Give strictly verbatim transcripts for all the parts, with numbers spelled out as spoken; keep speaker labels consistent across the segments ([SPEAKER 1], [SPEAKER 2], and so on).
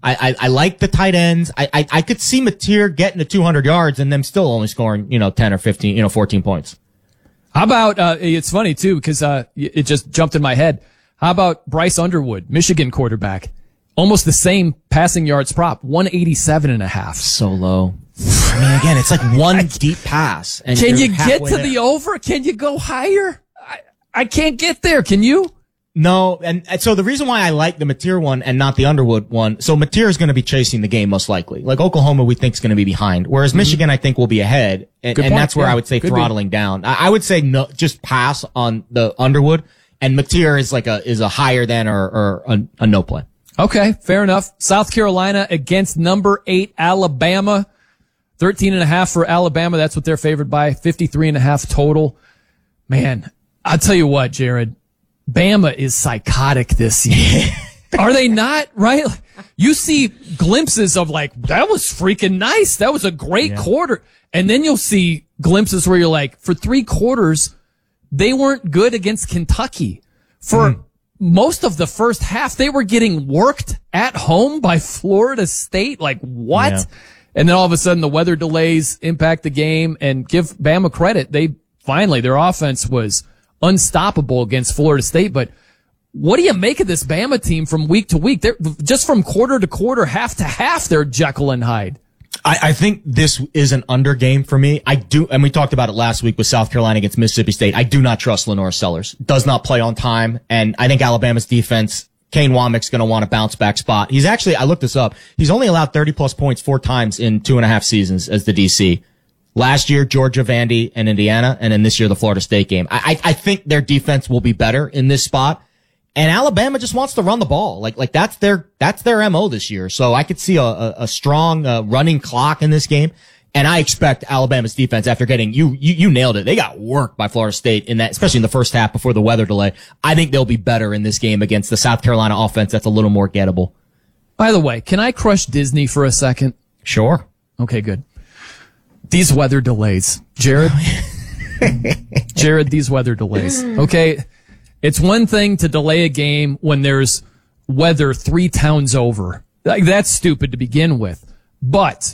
[SPEAKER 1] I, I, I like the tight ends. I, I, I could see Mateer getting to two hundred yards and them still only scoring, you know, ten or fifteen, you know, fourteen points.
[SPEAKER 2] How about, uh, it's funny too, because, uh, it just jumped in my head. How about Bryce Underwood, Michigan quarterback? Almost the same passing yards prop, one eighty-seven and a half.
[SPEAKER 1] So low. I mean, again, it's like one deep pass. And
[SPEAKER 2] can you get to
[SPEAKER 1] there.
[SPEAKER 2] the over? Can you go higher? I, I can't get there. Can you?
[SPEAKER 1] No, and, and so the reason why I like the Mateer one and not the Underwood one, so Mateer is going to be chasing the game most likely. Like Oklahoma, we think is going to be behind, whereas mm-hmm. Michigan, I think, will be ahead, and, and that's where yeah, I would say throttling be. down. I, I would say no, just pass on the Underwood, and Mateer is like a is a higher than or, or a, a no play.
[SPEAKER 2] Okay, fair enough. South Carolina against number eight Alabama, thirteen and a half for Alabama. That's what they're favored by. fifty-three and a half total. Man, I'll tell you what, Jared. Bama is psychotic this year. Are they not? Right? You see glimpses of like, that was freaking nice. That was a great yeah. quarter. And then you'll see glimpses where you're like, for three quarters, they weren't good against Kentucky. For mm. most of the first half, they were getting worked at home by Florida State. Like, what? Yeah. And then all of a sudden the weather delays impact the game, and give Bama credit. They finally, their offense was unstoppable against Florida State. But what do you make of this Bama team from week to week? They're just from quarter to quarter, half to half, they're Jekyll and Hyde.
[SPEAKER 1] I, I think this is an under game for me. I do, and we talked about it last week with South Carolina against Mississippi State. I do not trust Lenore Sellers. Does not play on time. And I think Alabama's defense, Kane Womack's going to want a bounce back spot. He's actually, I looked this up, he's only allowed thirty plus points four times in two and a half seasons as the D C. Last year, Georgia, Vandy, and Indiana, and then this year, the Florida State game. I, I, I think their defense will be better in this spot. And Alabama just wants to run the ball. Like, like that's their, that's their M O this year. So I could see a, a, a strong, uh, running clock in this game. And I expect Alabama's defense, after getting, you, you, you nailed it. They got worked by Florida State in that, especially in the first half before the weather delay. I think they'll be better in this game against the South Carolina offense that's a little more gettable.
[SPEAKER 2] By the way, can I crush Disney for a second?
[SPEAKER 1] Sure.
[SPEAKER 2] Okay, good. These weather delays, Jared, Jared, these weather delays. Okay. It's one thing to delay a game when there's weather three towns over. Like, that's stupid to begin with. But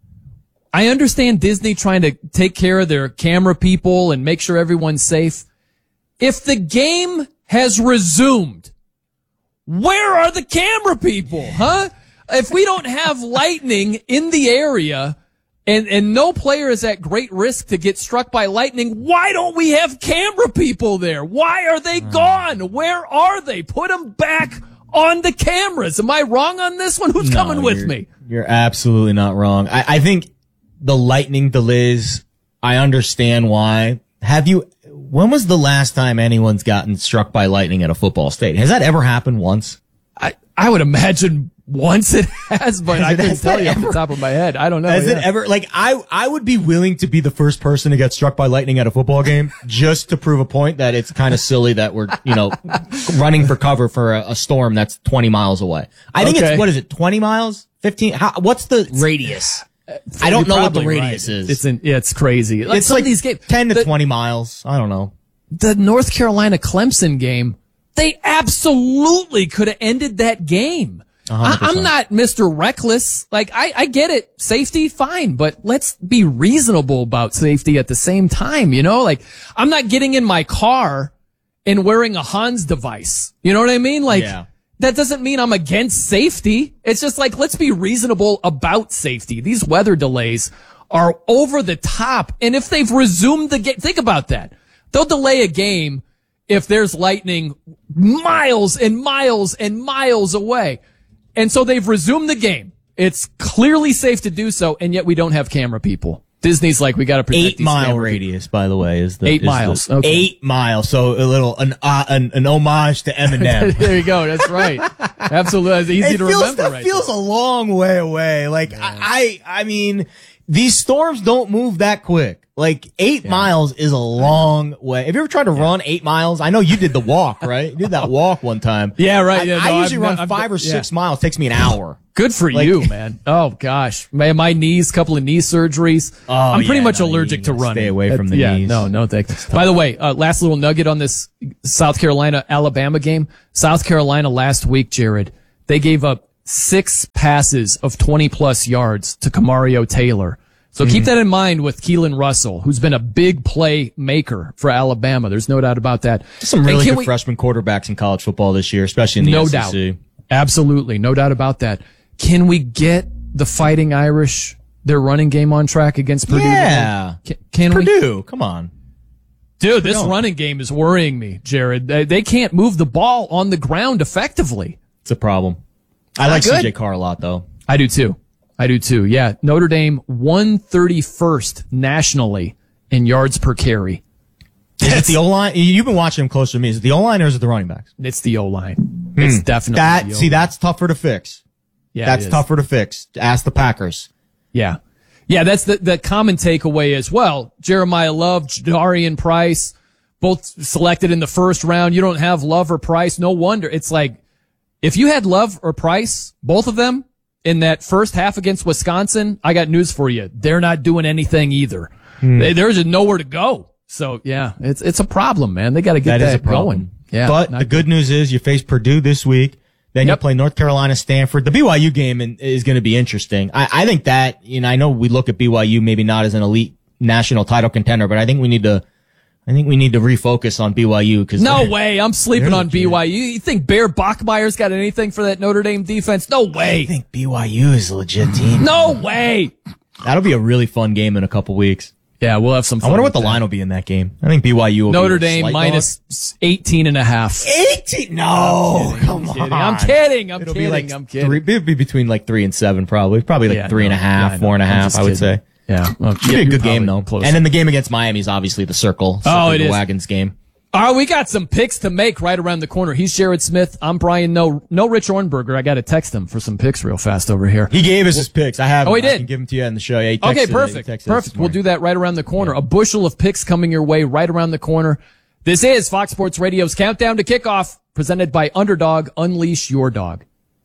[SPEAKER 2] I understand Disney trying to take care of their camera people and make sure everyone's safe. If the game has resumed, where are the camera people, huh? If we don't have lightning in the area, And, and no player is at great risk to get struck by lightning, why don't we have camera people there? Why are they gone? Where are they? Put them back on the cameras. Am I wrong on this one? Who's
[SPEAKER 1] no,
[SPEAKER 2] coming with me?
[SPEAKER 1] You're absolutely not wrong. I, I think the lightning delays, I understand why. Have you, when was the last time anyone's gotten struck by lightning at a football stadium? Has that ever happened once?
[SPEAKER 2] I, I would imagine once it has, but I couldn't tell you off the top of my head. I don't know.
[SPEAKER 1] Has
[SPEAKER 2] yeah.
[SPEAKER 1] it ever, like, I, I would be willing to be the first person to get struck by lightning at a football game just to prove a point that it's kind of silly that we're, you know, running for cover for a, a storm that's twenty miles away. I think okay. it's, what is it, twenty miles? fifteen? How, what's the radius? I don't know what the radius
[SPEAKER 2] right.
[SPEAKER 1] is.
[SPEAKER 2] It's in, yeah, it's crazy. Like
[SPEAKER 1] it's like
[SPEAKER 2] these games,
[SPEAKER 1] ten to
[SPEAKER 2] the,
[SPEAKER 1] twenty miles. I don't know.
[SPEAKER 2] The North Carolina Clemson game, they absolutely could have ended that game. I, I'm not Mister Reckless. Like, I, I get it. Safety, fine, but let's be reasonable about safety at the same time, you know? Like, I'm not getting in my car and wearing a Hans device. You know what I mean? Like, yeah. That doesn't mean I'm against safety. It's just like, let's be reasonable about safety. These weather delays are over the top. And if they've resumed the game, think about that. They'll delay a game if there's lightning miles and miles and miles away. And so they've resumed the game. It's clearly safe to do so, and yet we don't have camera people. Disney's like, we got to protect
[SPEAKER 1] eight
[SPEAKER 2] these
[SPEAKER 1] mile radius, by the way, is the
[SPEAKER 2] eight
[SPEAKER 1] is
[SPEAKER 2] miles.
[SPEAKER 1] The,
[SPEAKER 2] okay.
[SPEAKER 1] Eight miles. So a little an uh, an, an homage to Eminem.
[SPEAKER 2] There you go. That's right. Absolutely, it's easy
[SPEAKER 1] it
[SPEAKER 2] to
[SPEAKER 1] feels,
[SPEAKER 2] remember.
[SPEAKER 1] That
[SPEAKER 2] right
[SPEAKER 1] feels
[SPEAKER 2] there.
[SPEAKER 1] a long way away. Like yeah. I, I mean, these storms don't move that quick. Like eight yeah. miles is a long way. Have you ever tried to yeah. run eight miles? I know you did the walk, right? You did that walk one time.
[SPEAKER 2] Yeah, right. Yeah,
[SPEAKER 1] I,
[SPEAKER 2] no,
[SPEAKER 1] I usually
[SPEAKER 2] I've,
[SPEAKER 1] run
[SPEAKER 2] I've,
[SPEAKER 1] five
[SPEAKER 2] I've,
[SPEAKER 1] or six
[SPEAKER 2] yeah.
[SPEAKER 1] miles. It takes me an hour.
[SPEAKER 2] Good for like, you, man. Oh gosh, my, my knees, couple of knee surgeries.
[SPEAKER 1] Oh,
[SPEAKER 2] I'm pretty
[SPEAKER 1] yeah,
[SPEAKER 2] much
[SPEAKER 1] no,
[SPEAKER 2] allergic to running.
[SPEAKER 1] Stay away from the
[SPEAKER 2] yeah,
[SPEAKER 1] knees.
[SPEAKER 2] No, no, thanks. By the way, uh, last little nugget on this South Carolina Alabama game. South Carolina last week, Jared, they gave up six passes of twenty plus yards to Kamario Taylor. So mm-hmm. keep that in mind with Keelan Russell, who's been a big play maker for Alabama. There's no doubt about that.
[SPEAKER 1] Some really good we, freshman quarterbacks in college football this year, especially in the
[SPEAKER 2] no
[SPEAKER 1] S E C.
[SPEAKER 2] Doubt. Absolutely. No doubt about that. Can we get the Fighting Irish, their running game on track against Purdue?
[SPEAKER 1] Yeah.
[SPEAKER 2] Can, can
[SPEAKER 1] Purdue,
[SPEAKER 2] we?
[SPEAKER 1] Come on.
[SPEAKER 2] Dude, this running game is worrying me, Jared. They, they can't move the ball on the ground effectively.
[SPEAKER 1] It's a problem. I like C J Carr a lot, though.
[SPEAKER 2] I do, too. I do too. Yeah. Notre Dame one thirty-first nationally in yards per carry.
[SPEAKER 1] Is it the O-line? You've been watching them closer to me. Is it the O-line or is it the running backs?
[SPEAKER 2] It's the O-line. It's
[SPEAKER 1] hmm.
[SPEAKER 2] definitely
[SPEAKER 1] that.
[SPEAKER 2] the O-line.
[SPEAKER 1] See, that's tougher to fix.
[SPEAKER 2] Yeah,
[SPEAKER 1] that's tougher to fix. Ask the Packers.
[SPEAKER 2] Yeah. Yeah, that's the, the common takeaway as well. Jeremiah Love, Darian Price, both selected in the first round. You don't have Love or Price. No wonder. It's like, if you had Love or Price, both of them, in that first half against Wisconsin, I got news for you. They're not doing anything either. Hmm. They, there's just nowhere to go. So yeah, it's it's a problem, man. They got to get that, that going. Yeah.
[SPEAKER 1] But the good, good news is you face Purdue this week. Then yep. you play North Carolina, Stanford. The B Y U game is going to be interesting. I, I think that, you know, I know we look at B Y U maybe not as an elite national title contender, but I think we need to. I think we need to refocus on B Y U because
[SPEAKER 2] no way. I'm sleeping on B Y U. You think Bear Bachmeier's got anything for that Notre Dame defense? No way.
[SPEAKER 1] I think B Y U is a legit team.
[SPEAKER 2] No way.
[SPEAKER 1] That'll be a really fun game in a couple weeks.
[SPEAKER 2] Yeah, we'll have some fun.
[SPEAKER 1] I wonder what the
[SPEAKER 2] that.
[SPEAKER 1] line will be in that game. I think B Y U will
[SPEAKER 2] Notre
[SPEAKER 1] be
[SPEAKER 2] Dame minus eighteen and a half.
[SPEAKER 1] eighteen? No, come on.
[SPEAKER 2] I'm kidding. I'm
[SPEAKER 1] It'll
[SPEAKER 2] kidding.
[SPEAKER 1] Be like
[SPEAKER 2] I'm kidding.
[SPEAKER 1] Three, it'll be between like three and seven probably. Probably like
[SPEAKER 2] yeah,
[SPEAKER 1] three
[SPEAKER 2] no,
[SPEAKER 1] and a half,
[SPEAKER 2] yeah,
[SPEAKER 1] four and a half, I would
[SPEAKER 2] kidding.
[SPEAKER 1] say.
[SPEAKER 2] Yeah. Well,
[SPEAKER 1] It'll be a good game, though. Close. And then the game against Miami is obviously the circle. circle
[SPEAKER 2] oh, it
[SPEAKER 1] the
[SPEAKER 2] is.
[SPEAKER 1] Wagons game.
[SPEAKER 2] All right, we got some picks to make right around the corner. He's Jared Smith. I'm Brian No. No Rich Ornberger. I got to text him for some picks real fast over here.
[SPEAKER 1] He gave us his picks. I have.
[SPEAKER 2] Oh, he
[SPEAKER 1] them.
[SPEAKER 2] did.
[SPEAKER 1] I can give them to you in the show. Yeah, he
[SPEAKER 2] okay,
[SPEAKER 1] texted,
[SPEAKER 2] perfect.
[SPEAKER 1] He
[SPEAKER 2] Perfect. We'll do that right around the corner. Yeah. A bushel of picks coming your way right around the corner. This is Fox Sports Radio's Countdown to Kickoff, presented by Underdog. Unleash your dog.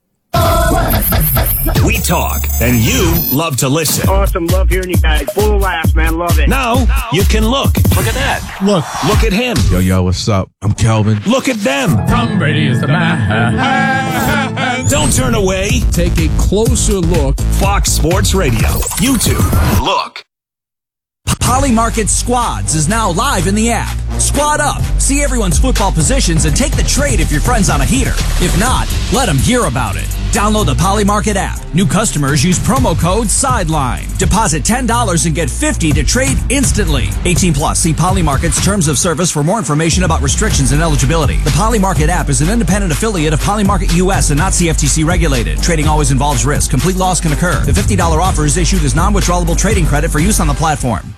[SPEAKER 3] We talk, and you love to listen.
[SPEAKER 4] Awesome. Love hearing you guys. Full of laughs, man. Love it.
[SPEAKER 3] Now, you can look. Look at that.
[SPEAKER 5] Look.
[SPEAKER 3] Look at him.
[SPEAKER 5] Yo, yo, what's up? I'm Calvin.
[SPEAKER 3] Look at them.
[SPEAKER 6] Tom Brady is the man.
[SPEAKER 3] Don't turn away.
[SPEAKER 6] Take a closer look.
[SPEAKER 3] Fox Sports Radio. YouTube. Look.
[SPEAKER 7] Poly Market Squads is now live in the app. Squad up, see everyone's football positions, and take the trade if your friend's on a heater. If not, let them hear about it. Download the Poly Market app. New customers use promo code SIDELINE. Deposit ten dollars and get fifty dollars to trade instantly. eighteen plus. See Poly Market's terms of service for more information about restrictions and eligibility. The Poly Market app is an independent affiliate of Poly Market U S and not C F T C regulated. Trading always involves risk. Complete loss can occur. The fifty dollars offer is issued as non-withdrawable trading credit for use on the platform.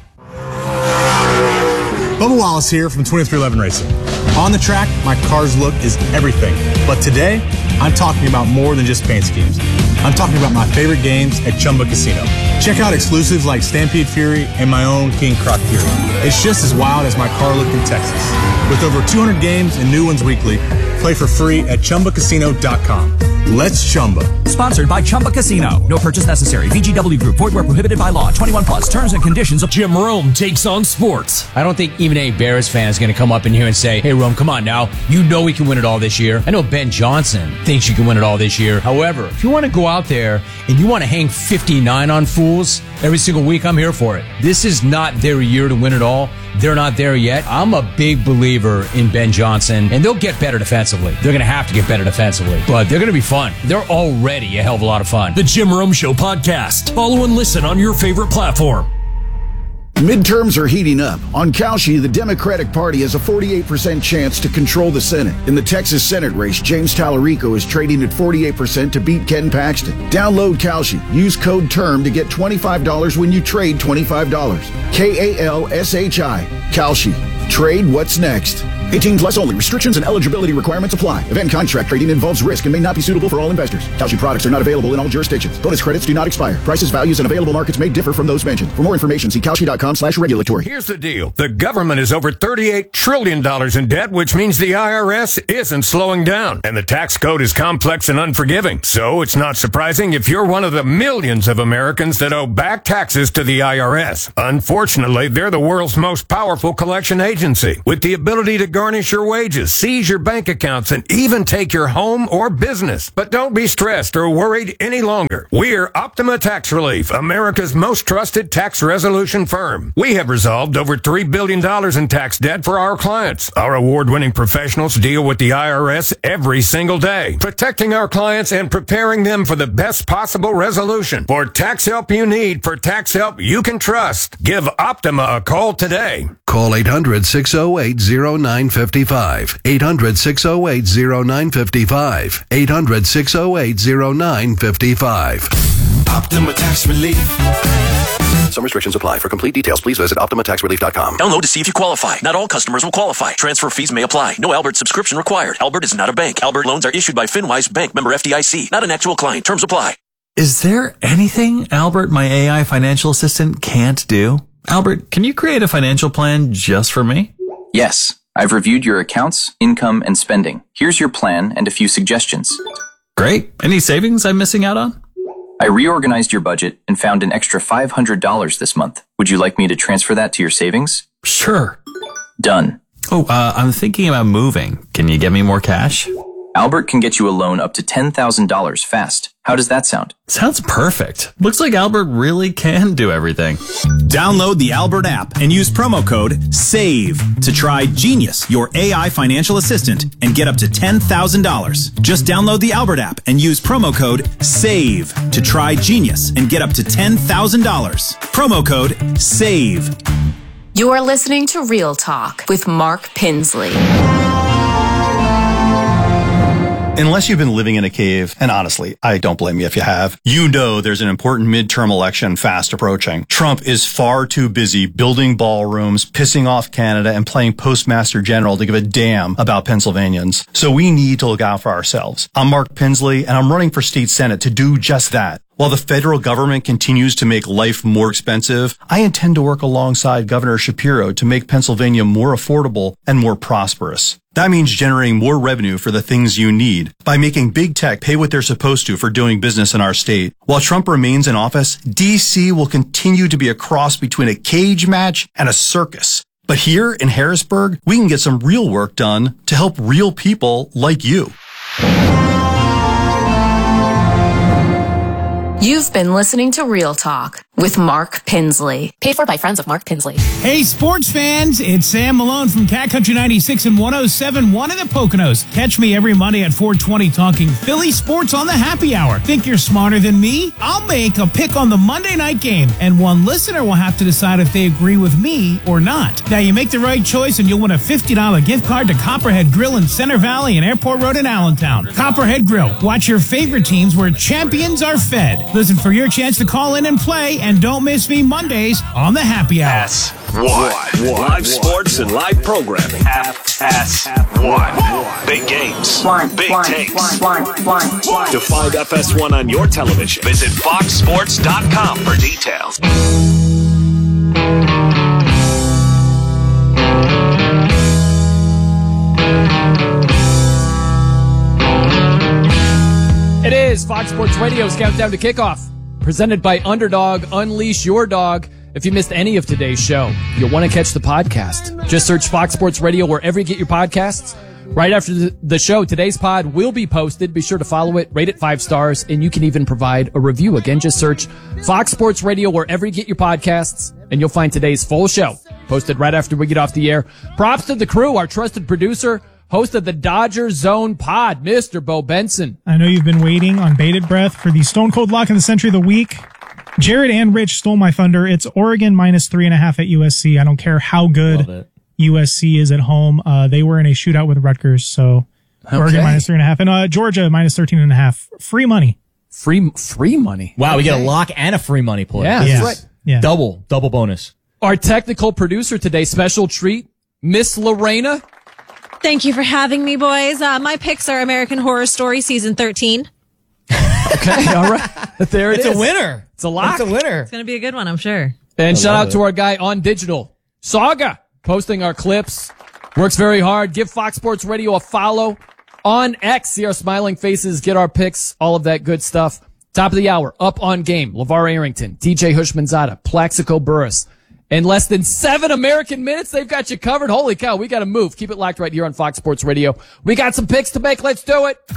[SPEAKER 8] Bubba Wallace here from twenty-three eleven Racing. On the track, my car's look is everything. But today, I'm talking about more than just paint schemes. I'm talking about my favorite games at Chumba Casino. Check out exclusives like Stampede Fury and my own King Croc Fury. It's just as wild as my car look in Texas. With over two hundred games and new ones weekly, play for free at Chumba Casino dot com. Let's Chumba.
[SPEAKER 7] Sponsored by Chumba Casino. No purchase necessary. V G W Group. Void where prohibited by law. twenty-one plus. Terms and conditions.
[SPEAKER 3] Jim Rome takes on sports.
[SPEAKER 9] I don't think even a Bears fan is going to come up in here and say, hey, Rome, come on now. You know we can win it all this year. I know Ben Johnson thinks you can win it all this year. However, if you want to go out there and you want to hang fifty-nine on fools every single week, I'm here for it. This is not their year to win it all. They're not there yet. I'm a big believer in Ben Johnson, and they'll get better defensively. They're going to have to get better defensively, but they're going to be fun. They're already a hell of a lot of fun.
[SPEAKER 3] The Jim Rome Show podcast. Follow and listen on your favorite platform.
[SPEAKER 10] Midterms are heating up. On Kalshi, the Democratic Party has a forty-eight percent chance to control the Senate. In the Texas Senate race, James Tallarico is trading at forty-eight percent to beat Ken Paxton. Download Kalshi. Use code TERM to get twenty-five dollars when you trade twenty-five dollars. K A L S H I. Kalshi. Trade what's next. eighteen plus only. Restrictions and eligibility requirements apply. Event contract trading involves risk and may not be suitable for all investors. Kalshi products are not available in all jurisdictions. Bonus credits do not expire. Prices, values, and available markets may differ from those mentioned. For more information, see Kalshi dot com slash regulatory.
[SPEAKER 3] Here's the deal. The government is over thirty-eight trillion dollars in debt, which means the I R S isn't slowing down. And the tax code is complex and unforgiving. So it's not surprising if you're one of the millions of Americans that owe back taxes to the I R S. Unfortunately, they're the world's most powerful collection agency, with the ability to go garnish your wages, seize your bank accounts, and even take your home or business. But don't be stressed or worried any longer. We're Optima Tax Relief, America's most trusted tax resolution firm. We have resolved over three billion dollars in tax debt for our clients. Our award-winning professionals deal with the I R S every single day, protecting our clients and preparing them for the best possible resolution. For tax help you need, for tax help you can trust, give Optima a call today.
[SPEAKER 11] Call eight hundred, six oh eight, oh nine five five. eight hundred, six oh eight, oh nine five five. eight hundred, six oh eight, oh nine five five.
[SPEAKER 12] Optima Tax Relief.
[SPEAKER 11] Some restrictions apply. For complete details, please visit Optima Tax Relief dot com.
[SPEAKER 13] Download to see if you qualify. Not all customers will qualify. Transfer fees may apply. No Albert subscription required. Albert is not a bank. Albert loans are issued by FinWise Bank, member F D I C. Not an actual client. Terms apply.
[SPEAKER 14] Is there anything Albert, my A I financial assistant, can't do? Albert, can you create a financial plan just for me?
[SPEAKER 15] Yes. I've reviewed your accounts, income, and spending. Here's your plan and a few suggestions.
[SPEAKER 14] Great. Any savings I'm missing out on?
[SPEAKER 15] I reorganized your budget and found an extra five hundred dollars this month. Would you like me to transfer that to your savings?
[SPEAKER 14] Sure.
[SPEAKER 15] Done.
[SPEAKER 14] Oh, uh, I'm thinking about moving. Can you get me more cash?
[SPEAKER 15] Albert can get you a loan up to ten thousand dollars fast. How does that sound?
[SPEAKER 14] Sounds perfect. Looks like Albert really can do everything.
[SPEAKER 16] Download the Albert app and use promo code SAVE to try Genius, your A I financial assistant, and get up to ten thousand dollars. Just download the Albert app and use promo code SAVE to try Genius and get up to ten thousand dollars. Promo code SAVE.
[SPEAKER 17] You're listening to Real Talk with Mark Pinsley.
[SPEAKER 8] Unless you've been living in a cave, and honestly, I don't blame you if you have, you know there's an important midterm election fast approaching. Trump is far too busy building ballrooms, pissing off Canada, and playing Postmaster General to give a damn about Pennsylvanians. So we need to look out for ourselves. I'm Mark Pinsley, and I'm running for state senate to do just that. While the federal government continues to make life more expensive, I intend to work alongside Governor Shapiro to make Pennsylvania more affordable and more prosperous. That means generating more revenue for the things you need by making big tech pay what they're supposed to for doing business in our state. While Trump remains in office, D C will continue to be a cross between a cage match and a circus. But here in Harrisburg, we can get some real work done to help real people like you.
[SPEAKER 17] You've been listening to Real Talk with Mark Pinsley. Paid for by friends of Mark Pinsley.
[SPEAKER 18] Hey, sports fans, it's Sam Malone from Cat Country ninety-six and one oh seven point one in the Poconos. Catch me every Monday at four twenty talking Philly sports on the happy hour. Think you're smarter than me? I'll make a pick on the Monday night game, and one listener will have to decide if they agree with me or not. Now, you make the right choice, and you'll win a fifty dollars gift card to Copperhead Grill in Center Valley and Airport Road in Allentown. Copperhead Grill. Watch your favorite teams where champions are fed. Listen for your chance to call in and play, and don't miss me Mondays on the happy hour.
[SPEAKER 19] S one. Live sports and live programming. F S one. Big games.
[SPEAKER 17] One,
[SPEAKER 19] Big
[SPEAKER 17] one,
[SPEAKER 19] takes.
[SPEAKER 17] one, one, one, one.
[SPEAKER 19] To find F S one on your television, visit fox sports dot com for details.
[SPEAKER 2] It is Fox Sports Radio's Countdown to Kickoff, presented by Underdog. Unleash your dog. If you missed any of today's show, you'll want to catch the podcast. Just search Fox Sports Radio wherever you get your podcasts. Right after the show, today's pod will be posted. Be sure to follow it, rate it five stars, and you can even provide a review. Again, just search Fox Sports Radio wherever you get your podcasts, and you'll find today's full show posted right after we get off the air. Props to the crew, our trusted producer, host of the Dodger Zone pod, Mister Bo Benson.
[SPEAKER 18] I know you've been waiting on bated breath for the Stone Cold Lock in the Century of the Week. Jared and Rich stole my thunder. It's Oregon minus three and a half at U S C. I don't care how good U S C is at home. Uh, they were in a shootout with Rutgers, so okay. Oregon minus three and a half. And uh, Georgia minus thirteen and a half. Free money.
[SPEAKER 2] Free free money.
[SPEAKER 1] Wow,
[SPEAKER 2] okay.
[SPEAKER 1] we get a lock and a free money play.
[SPEAKER 2] Yeah,
[SPEAKER 18] yes.
[SPEAKER 2] that's right.
[SPEAKER 18] Yeah.
[SPEAKER 1] Double, double bonus.
[SPEAKER 2] Our technical producer today, special treat, Miss Lorena.
[SPEAKER 20] Thank you for having me, boys. Uh, my picks are American Horror Story season thirteen.
[SPEAKER 2] Okay, all right. There it
[SPEAKER 1] it's
[SPEAKER 2] is.
[SPEAKER 1] It's a winner.
[SPEAKER 2] It's a lock.
[SPEAKER 1] It's a winner.
[SPEAKER 20] It's going to be a good one, I'm sure.
[SPEAKER 2] And
[SPEAKER 1] I
[SPEAKER 2] shout out
[SPEAKER 1] it.
[SPEAKER 2] to our guy on digital, Saga, posting our clips. Works very hard. Give Fox Sports Radio a follow on X. See our smiling faces, get our picks, all of that good stuff. Top of the hour, up on game. LeVar Arrington, T J Hushmanzada, Plaxico Burress, In less than seven American minutes, they've got you covered. Holy cow, we got to move. Keep it locked right here on Fox Sports Radio. We got some picks to make. Let's do it.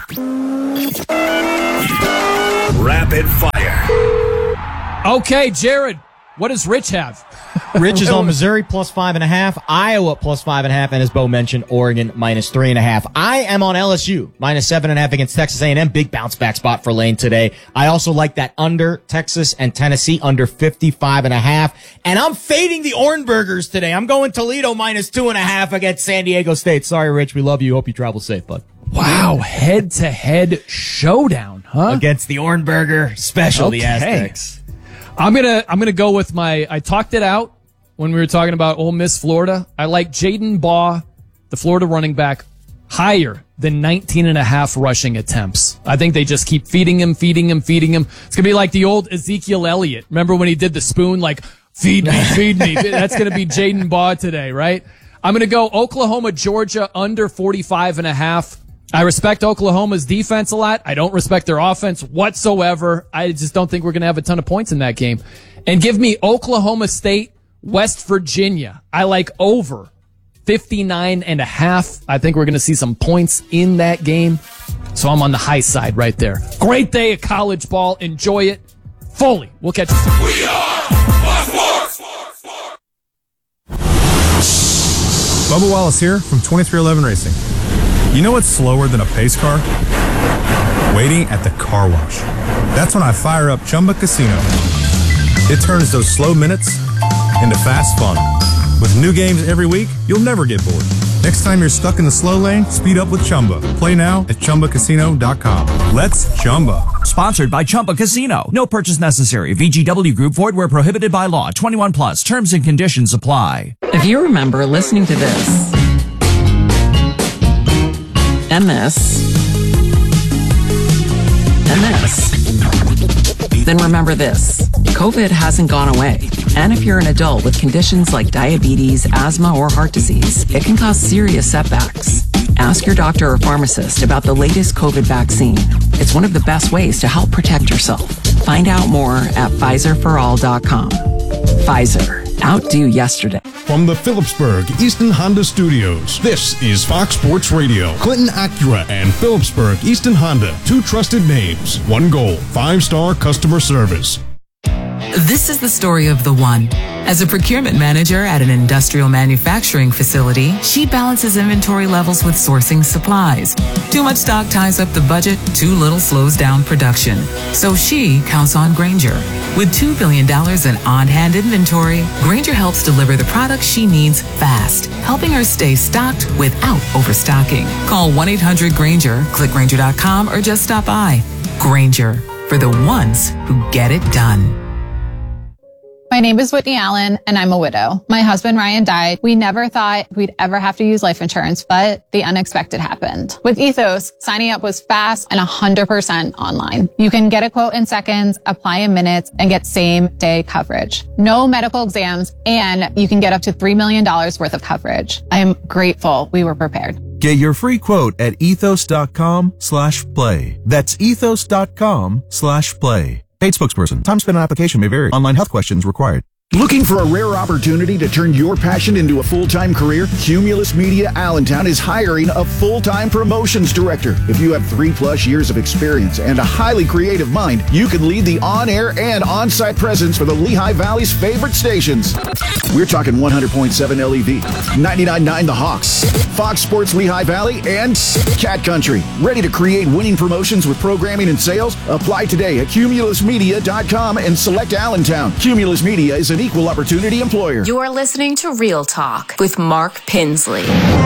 [SPEAKER 19] Rapid fire.
[SPEAKER 2] Okay, Jared, what does Rich have?
[SPEAKER 1] Rich is on Missouri plus five and a half, Iowa plus five and a half, and as Bo mentioned, Oregon minus three and a half. I am on L S U minus seven and a half against Texas A and M. Big bounce back spot for Lane today. I also like that under Texas and Tennessee under fifty-five and a half. And I'm fading the Orenburgers today. I'm going Toledo minus two and a half against San Diego State. Sorry, Rich. We love you. Hope you travel safe, bud.
[SPEAKER 2] Wow. Head to head showdown, huh?
[SPEAKER 1] Against the Orenburger special,
[SPEAKER 2] okay.
[SPEAKER 1] the Aztecs.
[SPEAKER 2] I'm gonna I'm gonna go with my. I talked it out when we were talking about Ole Miss, Florida. I like Jaden Baugh, the Florida running back, higher than nineteen and a half rushing attempts. I think they just keep feeding him, feeding him, feeding him. It's gonna be like the old Ezekiel Elliott. Remember when he did the spoon, like feed me, feed me. That's gonna be Jaden Baugh today, right? I'm gonna go Oklahoma, Georgia under forty-five and a half. I respect Oklahoma's defense a lot. I don't respect their offense whatsoever. I just don't think we're going to have a ton of points in that game. And give me Oklahoma State, West Virginia. I like over fifty-nine and a half. I think we're going to see some points in that game. So I'm on the high side right there. Great day of college ball. Enjoy it fully. We'll catch you soon.
[SPEAKER 6] We are Fox Sports.
[SPEAKER 8] Bubba Wallace here from twenty-three eleven Racing. You know what's slower than a pace car? Waiting at the car wash. That's when I fire up Chumba Casino. It turns those slow minutes into fast fun. With new games every week, you'll never get bored. Next time you're stuck in the slow lane, speed up with Chumba. Play now at Chumba Casino dot com. Let's Chumba.
[SPEAKER 7] Sponsored by Chumba Casino. No purchase necessary. V G W Group. Void where prohibited by law. twenty-one plus. Terms and conditions apply.
[SPEAKER 21] If you remember listening to this, and this, and this, then remember this. COVID hasn't gone away. And if you're an adult with conditions like diabetes, asthma, or heart disease, it can cause serious setbacks. Ask your doctor or pharmacist about the latest COVID vaccine. It's one of the best ways to help protect yourself. Find out more at Pfizer for all dot com. Pfizer. Outdo yesterday.
[SPEAKER 22] From the Phillipsburg Easton Honda Studios, this is Fox Sports Radio. Clinton Acura and Phillipsburg Easton Honda, two trusted names, one goal, five-star customer service.
[SPEAKER 23] This is the story of the one. As a procurement manager at an industrial manufacturing facility, she balances inventory levels with sourcing supplies. Too much stock ties up the budget, too little slows down production. So she counts on Grainger. With two billion dollars in on-hand inventory, Grainger helps deliver the products she needs fast, helping her stay stocked without overstocking. Call one eight hundred Grainger, click Grainger dot com, or just stop by. Grainger, for the ones who get it done.
[SPEAKER 24] My name is Whitney Allen, and I'm a widow. My husband, Ryan, died. We never thought we'd ever have to use life insurance, but the unexpected happened. With Ethos, signing up was fast and one hundred percent online. You can get a quote in seconds, apply in minutes, and get same-day coverage. No medical exams, and you can get up to three million dollars worth of coverage. I am grateful we were prepared.
[SPEAKER 5] Get your free quote at ethos.com slash play. That's ethos.com slash play. Paid spokesperson. Time spent on application may vary. Online health questions required.
[SPEAKER 10] Looking for a rare opportunity to turn your passion into a full-time career? Cumulus Media Allentown is hiring a full-time promotions director. If you have three-plus years of experience and a highly creative mind, you can lead the on-air and on-site presence for the Lehigh Valley's favorite stations. We're talking one hundred point seven L E V, ninety-nine point nine The Hawks, Fox Sports Lehigh Valley, and Cat Country. Ready to create winning promotions with programming and sales? Apply today at cumulus media dot com and select Allentown. Cumulus Media is an equal opportunity employer.
[SPEAKER 17] You're listening to Real Talk with Mark Pinsley.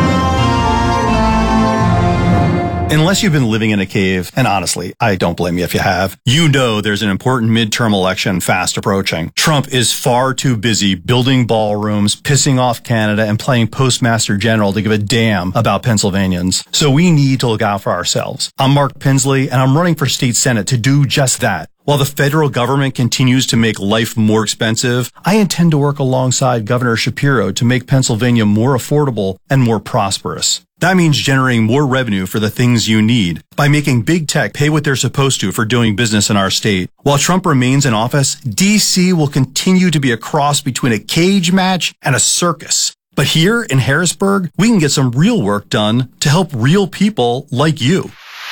[SPEAKER 25] Unless you've been living in a cave, and honestly, I don't blame you if you have, you know there's an important midterm election fast approaching. Trump is far too busy building ballrooms, pissing off Canada, and playing Postmaster General to give a damn about Pennsylvanians. So we need to look out for ourselves. I'm Mark Pinsley, and I'm running for state senate to do just that. While the federal government continues to make life more expensive, I intend to work alongside Governor Shapiro to make Pennsylvania more affordable and more prosperous. That means generating more revenue for the things you need by making big tech pay what they're supposed to for doing business in our state. While Trump remains in office, D C will continue to be a cross between a cage match and a circus. But here in Harrisburg, we can get some real work done to help real people like you.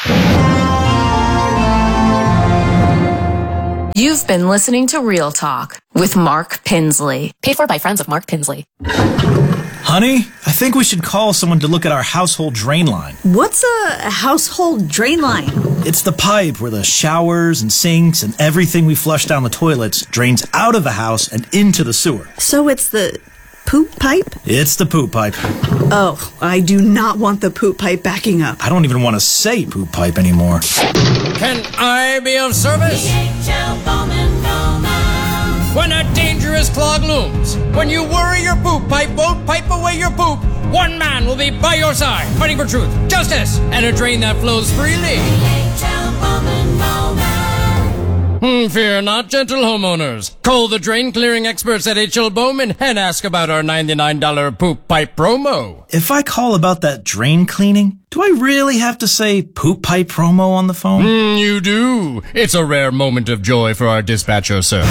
[SPEAKER 17] You've been listening to Real Talk with Mark Pinsley. Paid for by friends of Mark Pinsley.
[SPEAKER 3] Honey, I think we should call someone to look at our household drain line.
[SPEAKER 4] What's a household drain line?
[SPEAKER 3] It's the pipe where the showers and sinks and everything we flush down the toilets drains out of the house and into the sewer.
[SPEAKER 4] So it's the poop pipe?
[SPEAKER 3] It's the poop pipe.
[SPEAKER 4] Oh, I do not want the poop pipe backing up.
[SPEAKER 3] I don't even want to say poop pipe anymore.
[SPEAKER 9] Can I be of service? When a dangerous clog looms, when you worry your poop pipe won't pipe away your poop, one man will be by your side, fighting for truth, justice, and a drain that flows freely. Hmm, fear not, gentle homeowners. Call the drain clearing experts at H L Bowman and ask about our ninety-nine dollars poop pipe promo.
[SPEAKER 3] If I call about that drain cleaning, do I really have to say poop pipe promo on the phone?
[SPEAKER 9] Mm, you do. It's a rare moment of joy for our dispatcher, sir.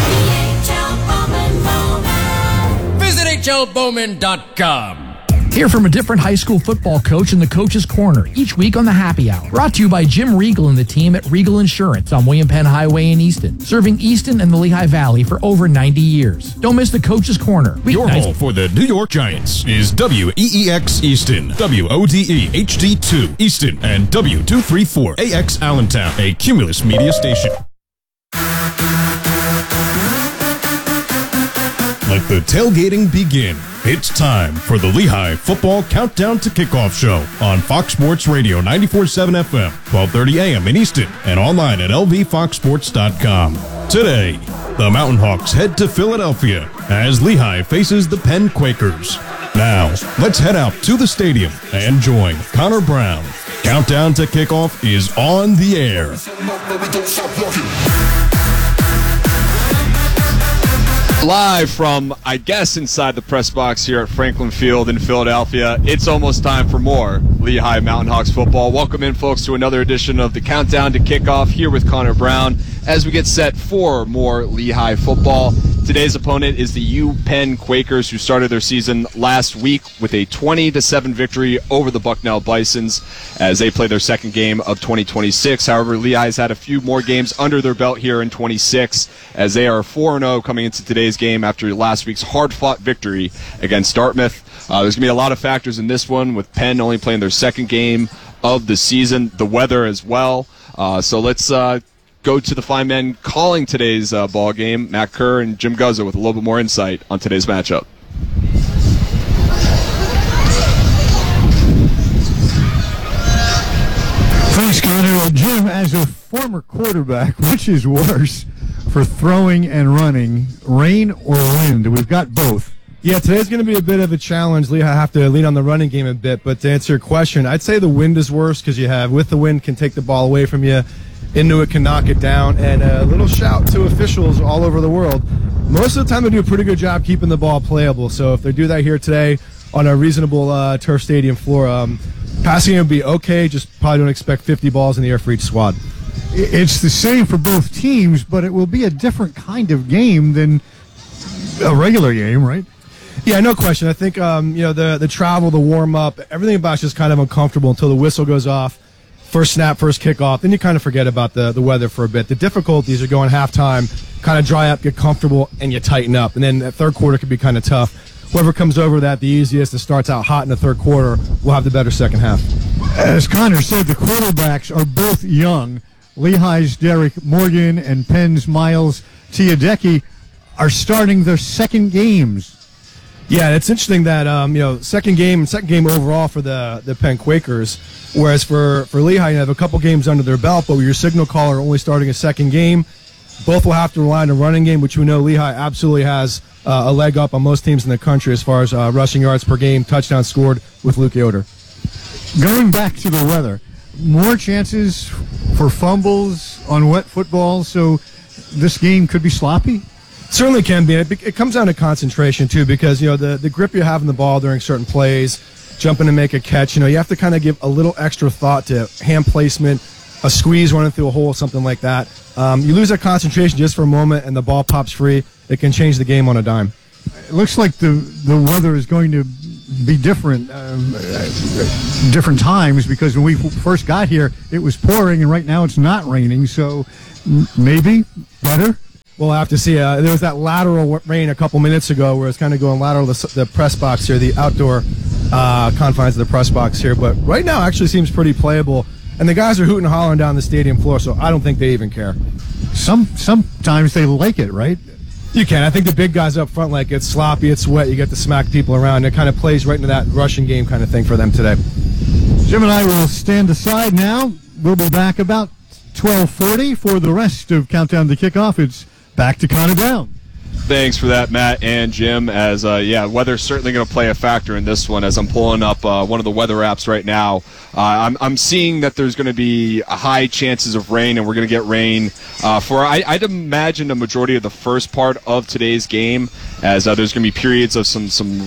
[SPEAKER 9] Visit H L Bowman dot com.
[SPEAKER 11] Hear from a different high school football coach in the Coach's Corner each week on the Happy Hour. Brought to you by Jim Regal and the team at Regal Insurance on William Penn Highway in Easton. Serving Easton and the Lehigh Valley for over ninety years. Don't miss the Coach's Corner.
[SPEAKER 22] Your home for the New York Giants is W E E X Easton, W O D E H D two Easton, and W two thirty-four A X Allentown, a Cumulus media station. Let the tailgating begin. It's time for the Lehigh Football Countdown to Kickoff Show on Fox Sports Radio ninety-four point seven F M, twelve thirty A M in Easton, and online at L V fox sports dot com. Today, the Mountain Hawks head to Philadelphia as Lehigh faces the Penn Quakers. Now, let's head out to the stadium and join Connor Brown. Countdown to Kickoff is on the air.
[SPEAKER 12] Live from, I guess, inside the press box here at Franklin Field in Philadelphia, it's almost time for more Lehigh Mountain Hawks football. Welcome in, folks, to another edition of the Countdown to Kickoff here with Connor Brown as we get set for more Lehigh football. Today's opponent is the UPenn Quakers, who started their season last week with a twenty to seven victory over the Bucknell Bisons as they play their second game of twenty twenty-six. However, Lehigh's had a few more games under their belt here in twenty-six as they are four and oh coming into today's game after last week's hard-fought victory against Dartmouth. Uh, there's going to be a lot of factors in this one, with Penn only playing their second game of the season, the weather as well. Uh, so let's uh, go to the fine men calling today's uh, ball game, Matt Kerr and Jim Guzzo, with a little bit more insight on today's matchup.
[SPEAKER 26] Thanks, Connor. Well, Jim, as a former quarterback, which is worse for throwing and running, rain or wind? We've got both.
[SPEAKER 27] Yeah, today's going to be a bit of a challenge. Lehigh have to lean on the running game a bit, but to answer your question, I'd say the wind is worse because you have, with the wind, can take the ball away from you. Intuit can knock it down, and a little shout to officials all over the world. Most of the time they do a pretty good job keeping the ball playable, so if they do that here today on a reasonable uh, turf stadium floor, um, passing will be okay, just probably don't expect fifty balls in the air for each squad.
[SPEAKER 26] It's the same for both teams, but it will be a different kind of game than a regular game, right?
[SPEAKER 27] Yeah, no question. I think um, you know the the travel, the warm up, everything about it's just kind of uncomfortable until the whistle goes off. First snap, first kickoff, then you kind of forget about the, the weather for a bit. The difficulties are going halftime, kind of dry up, get comfortable, and you tighten up. And then that third quarter could be kind of tough. Whoever comes over that the easiest and starts out hot in the third quarter will have the better second half.
[SPEAKER 26] As Connor said, the quarterbacks are both young. Lehigh's Derek Morgan and Penn's Miles Tiadecki are starting their second games.
[SPEAKER 27] Yeah, it's interesting that um, you know second game, second game overall for the the Penn Quakers, whereas for for Lehigh you have a couple games under their belt, but with your signal caller only starting a second game, both will have to rely on the running game, which we know Lehigh absolutely has uh, a leg up on most teams in the country as far as uh, rushing yards per game, touchdowns scored with Luke Yoder.
[SPEAKER 26] Going back to the weather, more chances for fumbles on wet footballs, so this game could be sloppy.
[SPEAKER 27] Certainly can be. It, it comes down to concentration, too, because, you know, the, the grip you have in the ball during certain plays, jump in and make a catch. You know, you have to kind of give a little extra thought to hand placement, a squeeze running through a hole, something like that. Um, you lose that concentration just for a moment, and the ball pops free. It can change the game on a dime.
[SPEAKER 26] It looks like the the weather is going to be different, um, different times, because when we first got here, it was pouring, and right now it's not raining. So maybe better.
[SPEAKER 27] We'll have to see. Uh, there was that lateral rain a couple minutes ago where it's kind of going lateral to the press box here, the outdoor uh, confines of the press box here. But right now actually seems pretty playable. And the guys are hooting and hollering down the stadium floor, so I don't think they even care.
[SPEAKER 26] Some Sometimes they like it, right?
[SPEAKER 27] You can. I think the big guys up front, like, it's sloppy, it's wet, you get to smack people around. It kind of plays right into that rushing game kind of thing for them today.
[SPEAKER 26] Jim and I will stand aside now. We'll be back about twelve forty for the rest of Countdown to Kickoff. It's back to Connor Brown.
[SPEAKER 12] Thanks for that, Matt and Jim. As uh, yeah, weather's certainly going to play a factor in this one. As I'm pulling up uh, one of the weather apps right now, uh, I'm, I'm seeing that there's going to be high chances of rain, and we're going to get rain uh, for I, I'd imagine a majority of the first part of today's game. As uh, there's going to be periods of some some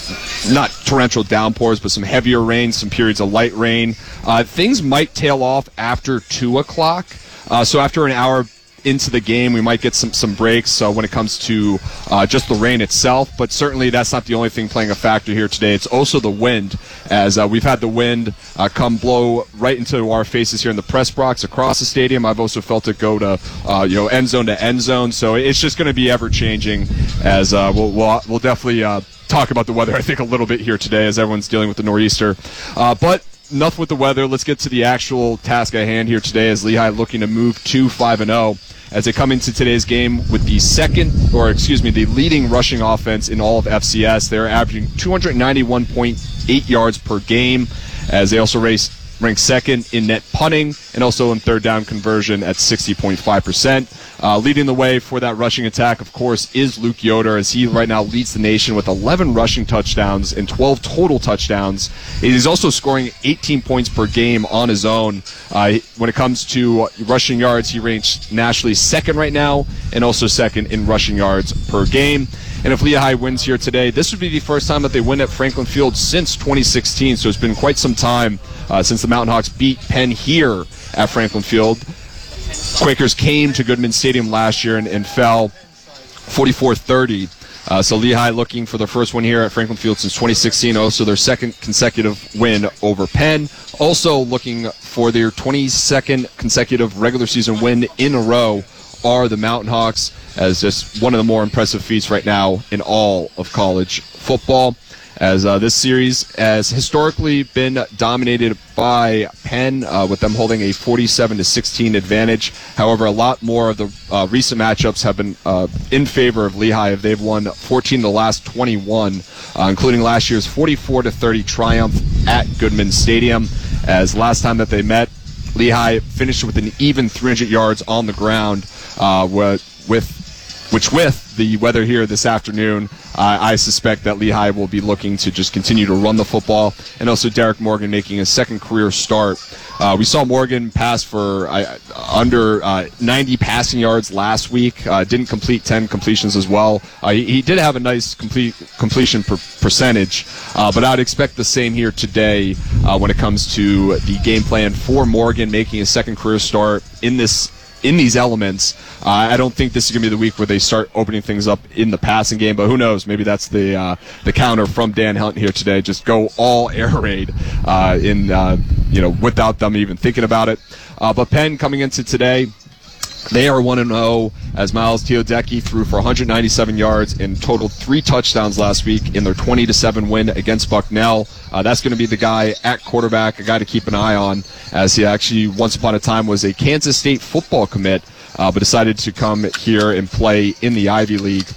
[SPEAKER 12] not torrential downpours, but some heavier rain, some periods of light rain. Uh, things might tail off after two o'clock. Uh, so after an hour into the game, we might get some some breaks uh, when it comes to uh, just the rain itself, but certainly that's not the only thing playing a factor here today. It's also the wind, as uh, we've had the wind uh, come blow right into our faces here in the press box across the stadium. I've also felt it go to uh, you know end zone to end zone, so it's just going to be ever changing. As uh, we'll, we'll we'll definitely uh, talk about the weather, I think, a little bit here today as everyone's dealing with the nor'easter, uh, but enough with the weather. Let's get to the actual task at hand here today, as Lehigh looking to move to five and oh as they come into today's game with the second, or excuse me, the leading rushing offense in all of F C S. They're averaging two ninety-one point eight yards per game, as they also race rank second in net punting and also in third down conversion at sixty point five percent. Uh, leading the way for that rushing attack, of course, is Luke Yoder, as he right now leads the nation with eleven rushing touchdowns and twelve total touchdowns. He's also scoring eighteen points per game on his own. Uh, when it comes to rushing yards, he ranks nationally second right now and also second in rushing yards per game. And if Lehigh wins here today, this would be the first time that they win at Franklin Field since twenty sixteen, so it's been quite some time uh, since the Mountain Hawks beat Penn here at Franklin Field. Quakers came to Goodman Stadium last year and, and fell forty-four thirty. Uh, so Lehigh looking for their first win here at Franklin Field since twenty sixteen, also their second consecutive win over Penn. Also looking for their twenty-second consecutive regular season win in a row are the Mountain Hawks, as just one of the more impressive feats right now in all of college football. As uh, this series has historically been dominated by Penn, uh, with them holding a forty-seven to sixteen advantage. However, a lot more of the uh, recent matchups have been uh, in favor of Lehigh. They've won fourteen of the last twenty-one, uh, including last year's forty-four to thirty triumph at Goodman Stadium. As last time that they met, Lehigh finished with an even three hundred yards on the ground, uh, with, with which with the weather here this afternoon, uh, I suspect that Lehigh will be looking to just continue to run the football, and also Derek Morgan making his second career start. Uh, we saw Morgan pass for uh, under uh, ninety passing yards last week. Uh, didn't complete ten completions as well. Uh, he, he did have a nice complete completion per percentage, uh, but I would expect the same here today uh, when it comes to the game plan for Morgan making his second career start in this in these elements. Uh, I don't think this is going to be the week where they start opening things up in the passing game, but who knows? Maybe that's the uh, the counter from Dan Hunt here today. Just go all air raid uh, in uh, you know without them even thinking about it. Uh, but Penn coming into today, they are one and oh, as Miles Teodecki threw for one hundred ninety-seven yards and totaled three touchdowns last week in their twenty to seven win against Bucknell. Uh, that's going to be the guy at quarterback, a guy to keep an eye on, as he actually once upon a time was a Kansas State football commit, uh, but decided to come here and play in the Ivy League.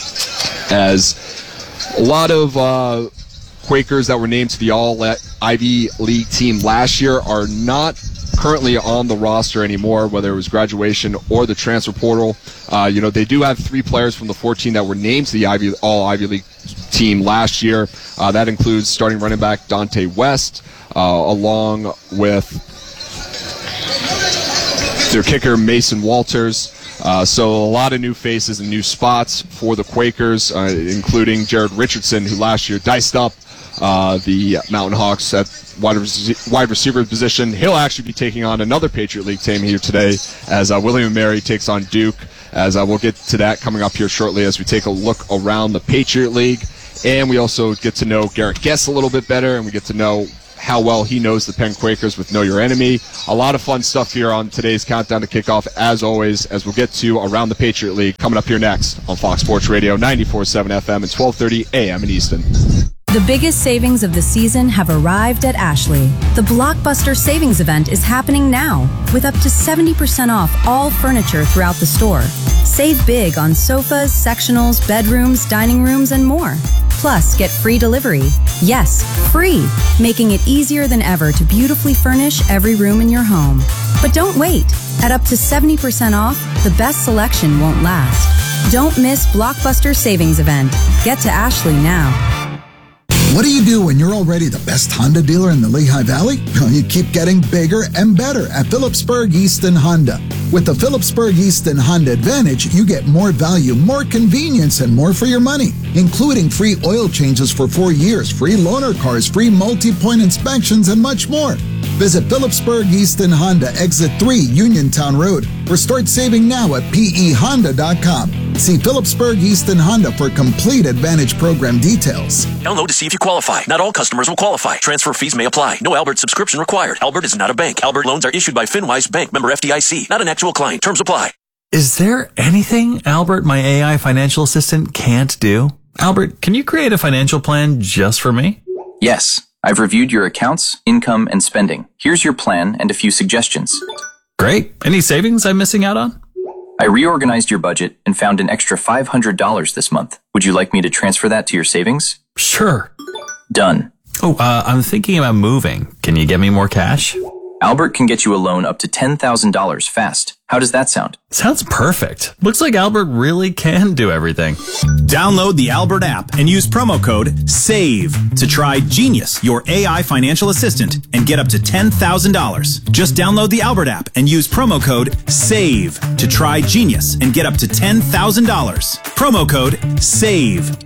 [SPEAKER 12] As a lot of uh, Quakers that were named to the All-Ivy League team last year are not currently on the roster anymore, whether it was graduation or the transfer portal. Uh, you know, they do have three players from the fourteen that were named to the Ivy, All-Ivy League team last year. Uh, that includes starting running back Dante West, uh, along with their kicker Mason Walters. Uh, so a lot of new faces and new spots for the Quakers, uh, including Jared Richardson, who last year diced up uh, the Mountain Hawks at wide, rec- wide receiver position. He'll actually be taking on another Patriot League team here today as uh, William and Mary takes on Duke, as uh, we'll get to that coming up here shortly as we take a look around the Patriot League. And we also get to know Garrett Guest a little bit better, and we get to know how well he knows the Penn Quakers with Know Your Enemy. A lot of fun stuff here on today's Countdown to Kickoff, as always, as we'll get to Around the Patriot League coming up here next on Fox Sports Radio ninety-four point seven F M and twelve thirty A M in Easton.
[SPEAKER 13] The biggest savings of the season have arrived at Ashley. The Blockbuster Savings Event is happening now with up to seventy percent off all furniture throughout the store. Save big on sofas, sectionals, bedrooms, dining rooms, and more. Plus, get free delivery. Yes, free, making it easier than ever to beautifully furnish every room in your home. But don't wait. At up to seventy percent off, the best selection won't last. Don't miss Blockbuster Savings Event. Get to Ashley now.
[SPEAKER 14] What do you do when you're already the best Honda dealer in the Lehigh Valley? Well, you keep getting bigger and better at Phillipsburg Easton Honda. With the Phillipsburg Easton Honda Advantage, you get more value, more convenience, and more for your money, including free oil changes for four years, free loaner cars, free multi-point inspections, and much more. Visit Phillipsburg Easton Honda, Exit three, Uniontown Road, or start saving now at P E honda dot com. See Phillipsburg Easton Honda for complete Advantage program details.
[SPEAKER 15] Download to see if you qualify. Not all customers will qualify. Transfer fees may apply. No Albert subscription required. Albert is not a bank. Albert loans are issued by FinWise Bank, member F D I C. Not an actual client. Terms apply.
[SPEAKER 16] Is there anything Albert, my A I financial assistant, can't do? Albert, can you create a financial plan just for me?
[SPEAKER 18] Yes. I've reviewed your accounts, income, and spending. Here's your plan and a few suggestions.
[SPEAKER 16] Great. Any savings I'm missing out on?
[SPEAKER 18] I reorganized your budget and found an extra five hundred dollars this month. Would you like me to transfer that to your savings?
[SPEAKER 16] Sure.
[SPEAKER 18] Done.
[SPEAKER 16] Oh, uh, I'm thinking about moving. Can you get me more cash?
[SPEAKER 18] Albert can get you a loan up to ten thousand dollars fast. How does that sound?
[SPEAKER 16] Sounds perfect. Looks like Albert really can do everything.
[SPEAKER 19] Download the Albert app and use promo code SAVE to try Genius, your A I financial assistant, and get up to ten thousand dollars. Just download the Albert app and use promo code SAVE to try Genius and get up to ten thousand dollars. Promo code SAVE.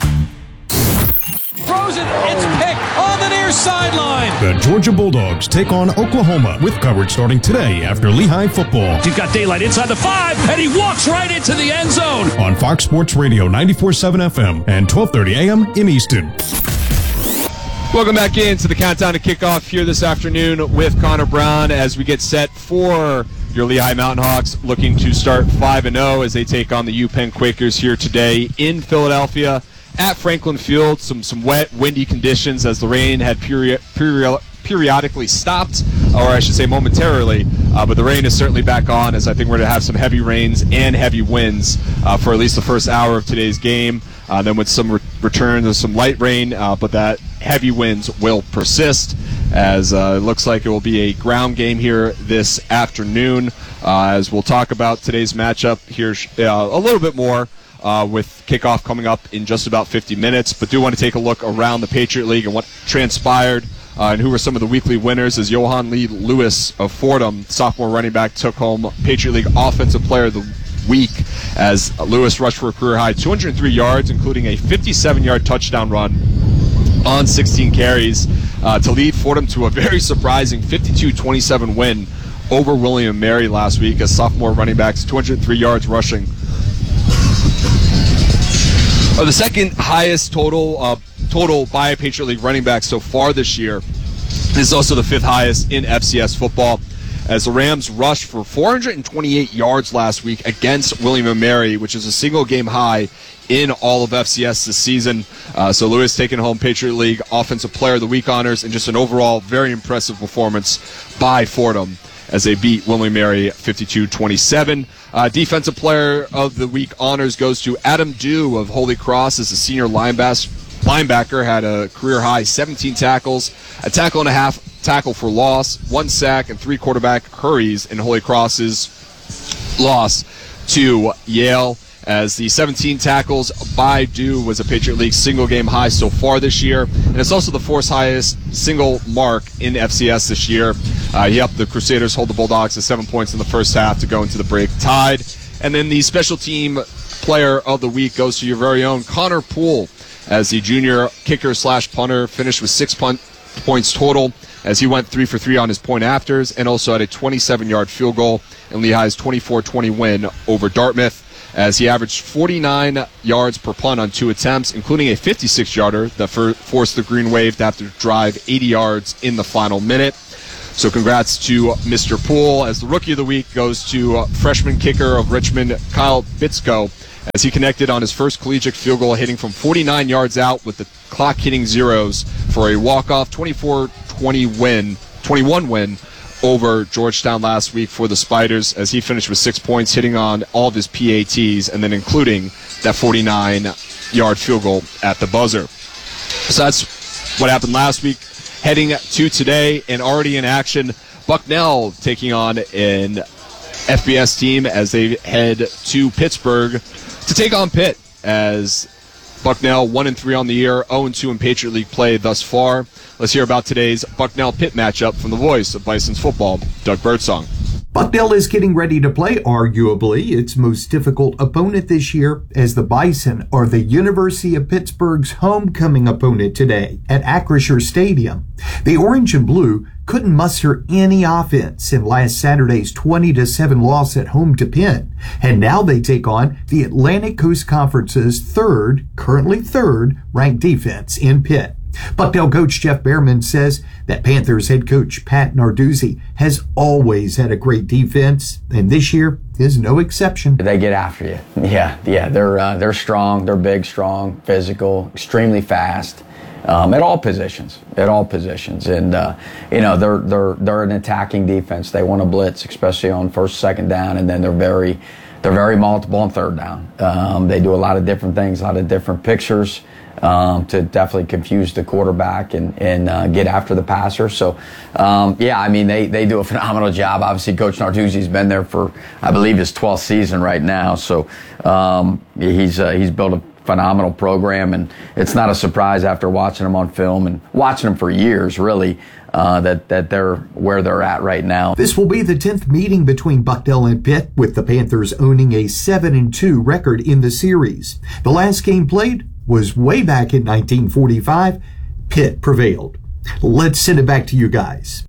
[SPEAKER 20] Frozen, it's picked on the near sideline.
[SPEAKER 22] The Georgia Bulldogs take on Oklahoma with coverage starting today after Lehigh football.
[SPEAKER 20] He's got daylight inside the five, and he walks right into the end zone.
[SPEAKER 22] On Fox Sports Radio ninety-four point seven F M and twelve thirty A M in Easton.
[SPEAKER 12] Welcome back into the Countdown to Kickoff here this afternoon with Connor Brown as we get set for your Lehigh Mountain Hawks looking to start five and oh as they take on the UPenn Quakers here today in Philadelphia. At Franklin Field, some some wet, windy conditions as the rain had peri- peri- periodically stopped, or I should say momentarily, uh, but the rain is certainly back on as I think we're going to have some heavy rains and heavy winds uh, for at least the first hour of today's game. Uh, then with some re- return of some light rain, uh, but that heavy winds will persist as uh, it looks like it will be a ground game here this afternoon uh, as we'll talk about today's matchup here uh, a little bit more. Uh, with kickoff coming up in just about fifty minutes, but do want to take a look around the Patriot League and what transpired uh, and who were some of the weekly winners as Johan Lee Lewis of Fordham, sophomore running back, took home Patriot League Offensive Player of the Week as Lewis rushed for a career-high two hundred three yards, including a fifty-seven-yard touchdown run on sixteen carries uh, to lead Fordham to a very surprising fifty-two twenty-seven win over William and Mary last week as sophomore running backs, two hundred three yards rushing. Uh, the second highest total uh, total by a Patriot League running back so far this year. This is also the fifth highest in F C S football as the Rams rushed for four hundred twenty-eight yards last week against William and Mary, which is a single game high in all of F C S this season. Uh, so Lewis taking home Patriot League Offensive Player of the Week honors and just an overall very impressive performance by Fordham as they beat William and Mary fifty-two twenty-seven. Uh, Defensive Player of the Week honors goes to Adam Dew of Holy Cross as a senior linebacker. Linebacker had a career-high seventeen tackles, a tackle and a half tackle for loss, one sack, and three quarterback hurries in Holy Cross's loss to Yale. As the seventeen tackles by Dew was a Patriot League single game high so far this year, and it's also the fourth highest single mark in F C S this year. Uh, he helped the Crusaders hold the Bulldogs to seven points in the first half to go into the break tied. And then the special team player of the week goes to your very own Connor Poole, as the junior kicker slash punter finished with six punt points total, as he went three for three on his point afters and also had a twenty-seven-yard field goal in Lehigh's twenty-four twenty win over Dartmouth, as he averaged forty-nine yards per punt on two attempts, including a fifty-six-yarder that for- forced the Green Wave to have to drive eighty yards in the final minute. So congrats to Mister Poole, as the Rookie of the Week goes to uh, freshman kicker of Richmond, Kyle Bitsko, as he connected on his first collegiate field goal, hitting from forty-nine yards out with the clock hitting zeros for a walk-off twenty-four twenty win, twenty-one win over Georgetown last week for the Spiders, as he finished with six points, hitting on all of his P A Ts, and then including that forty-nine-yard field goal at the buzzer. So that's what happened last week. Heading to today, and already in action, Bucknell taking on an F B S team as they head to Pittsburgh to take on Pitt, as Bucknell one and three on the year, oh and two in Patriot League play thus far. Let's hear about today's Bucknell-Pitt matchup from the voice of Bison's football, Doug Birdsong.
[SPEAKER 1] Bucknell is getting ready to play arguably its most difficult opponent this year, as the Bison are the University of Pittsburgh's homecoming opponent today at Acrisure Stadium. The Orange and Blue couldn't muster any offense in last Saturday's twenty to seven loss at home to Penn, and now they take on the Atlantic Coast Conference's third, currently third, ranked defense in Pitt. Bucknell coach Jeff Behrman says that Panthers head coach Pat Narduzzi has always had a great defense, and this year is no exception.
[SPEAKER 2] They get after you. Yeah, yeah, they're uh, they're strong, they're big, strong, physical, extremely fast. Um, at all positions, at all positions, and uh, you know they're they're they're an attacking defense. They want to blitz, especially on first, second down, and then they're very they're very multiple on third down. Um, they do a lot of different things, a lot of different pictures um, to definitely confuse the quarterback and and uh, get after the passer. So um, yeah, I mean they they do a phenomenal job. Obviously, Coach Narduzzi's been there for I believe his twelfth season right now. So um, he's uh, he's built a phenomenal program, and it's not a surprise after watching them on film and watching them for years, really, uh, that, that they're where they're at right now.
[SPEAKER 1] This will be the tenth meeting between Bucknell and Pitt, with the Panthers owning a seven and two record in the series. The last game played was way back in nineteen forty-five. Pitt prevailed. Let's send it back to you guys.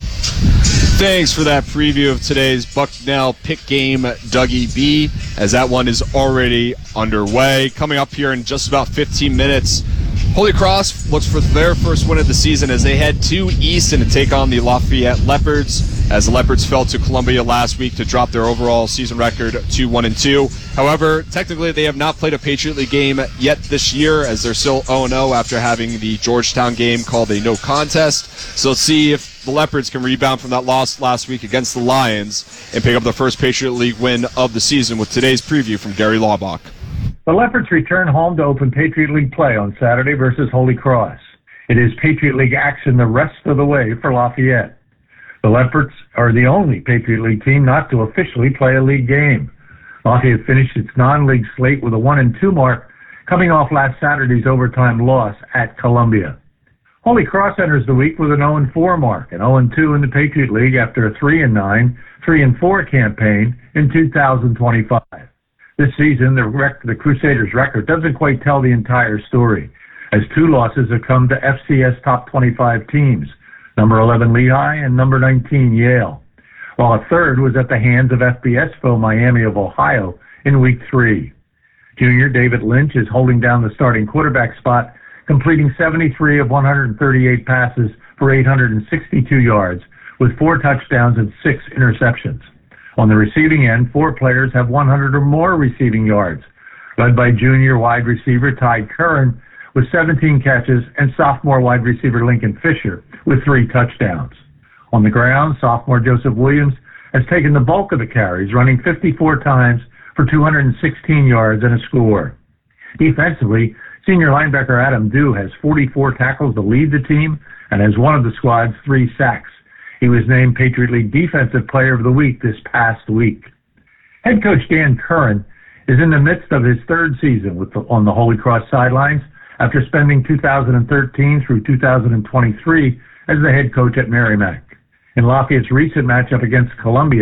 [SPEAKER 12] Thanks for that preview of today's Bucknell-Pitt game, Dougie B, as that one is already underway. Coming up here in just about fifteen minutes, Holy Cross looks for their first win of the season as they head to Easton to take on the Lafayette Leopards, as the Leopards fell to Columbia last week to drop their overall season record to one and two. However, technically they have not played a Patriot League game yet this year, as they're still oh and oh after having the Georgetown game called a no contest. So let's see if the Leopards can rebound from that loss last week against the Lions and pick up the first Patriot League win of the season, with today's preview from Gary Laubach.
[SPEAKER 6] The Leopards return home to open Patriot League play on Saturday versus Holy Cross. It is Patriot League action the rest of the way for Lafayette. The Leopards are the only Patriot League team not to officially play a league game. Lafayette finished its non-league slate with a one and two mark, coming off last Saturday's overtime loss at Columbia. Holy Cross enters the week with an oh and four mark, and oh and two in the Patriot League after a three and nine, three and four campaign in two thousand twenty-five. This season, the, rec- the Crusaders' record doesn't quite tell the entire story, as two losses have come to F C S top twenty-five teams, number eleven Lehigh and number nineteen Yale, while a third was at the hands of F B S foe Miami of Ohio in week three. Junior David Lynch is holding down the starting quarterback spot, completing seventy-three of one hundred thirty-eight passes for eight hundred sixty-two yards, with four touchdowns and six interceptions. On the receiving end, four players have one hundred or more receiving yards, led by junior wide receiver Ty Curran with seventeen catches and sophomore wide receiver Lincoln Fisher with three touchdowns. On the ground, sophomore Joseph Williams has taken the bulk of the carries, running fifty-four times for two hundred sixteen yards and a score. Defensively, senior linebacker Adam Dew has forty-four tackles to lead the team and has one of the squad's three sacks. He was named Patriot League Defensive Player of the Week this past week. Head coach Dan Curran is in the midst of his third season with the, on the Holy Cross sidelines after spending two thousand thirteen through two thousand twenty-three as the head coach at Merrimack. In Lafayette's recent matchup against Columbia,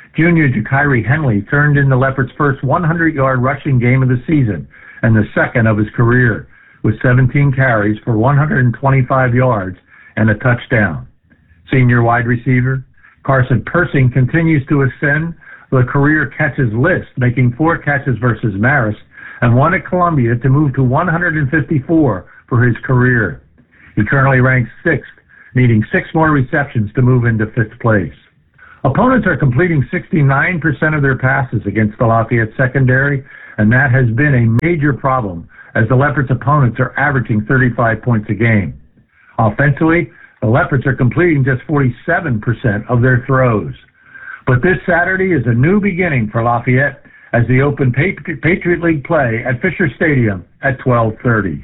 [SPEAKER 6] junior Jakiri Henley turned in the Leopards' first hundred-yard rushing game of the season and the second of his career, with seventeen carries for one hundred twenty-five yards and a touchdown. Senior wide receiver Carson Persing continues to ascend the career catches list, making four catches versus Marist and one at Columbia to move to one hundred fifty-four for his career. He currently ranks sixth, needing six more receptions to move into fifth place. Opponents are completing sixty-nine percent of their passes against the Lafayette secondary, and that has been a major problem as the Leopards' opponents are averaging thirty-five points a game. Offensively, the Leopards are completing just forty-seven percent of their throws. But this Saturday is a new beginning for Lafayette as they open Patri- Patriot League play at Fisher Stadium at twelve thirty.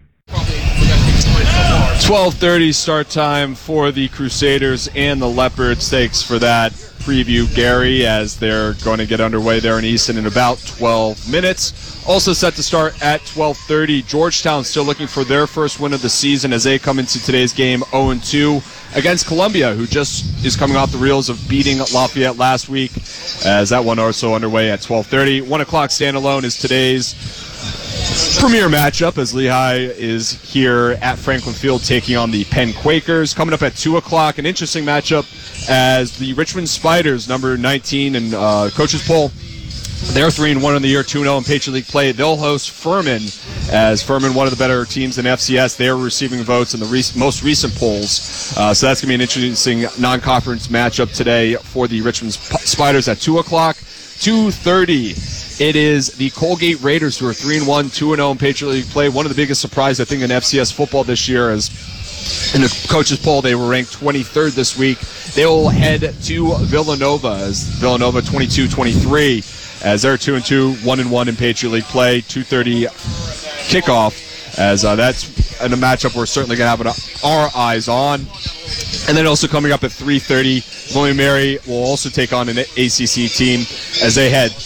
[SPEAKER 12] twelve thirty start time for the Crusaders and the Leopards. Thanks for that preview, Gary, as they're going to get underway there in Easton in about twelve minutes. Also set to start at twelve thirty. Georgetown still looking for their first win of the season as they come into today's game oh and two against Columbia, who just is coming off the reels of beating Lafayette last week, as that one also underway at twelve thirty. one o'clock standalone is today's premier matchup as Lehigh is here at Franklin Field taking on the Penn Quakers. Coming up at two o'clock, an interesting matchup as the Richmond Spiders, number nineteen in uh, coach's poll, they're three and one in the year, two and oh in Patriot League play. They'll host Furman, as Furman, one of the better teams in F C S. They're receiving votes in the rec- most recent polls. Uh, so that's going to be an interesting non-conference matchup today for the Richmond Sp- Spiders at two o'clock. two thirty, it is the Colgate Raiders, who are three and one, two and oh in Patriot League play. One of the biggest surprises, I think, in F C S football this year is in the coaches poll, they were ranked twenty-third this week. They will head to Villanova as Villanova twenty-two twenty-three. As they're two and two, one and one in Patriot League play. two thirty kickoff, as uh, that's in a matchup we're certainly going to have our eyes on. And then also coming up at three thirty, William Mary will also take on an A C C team as they head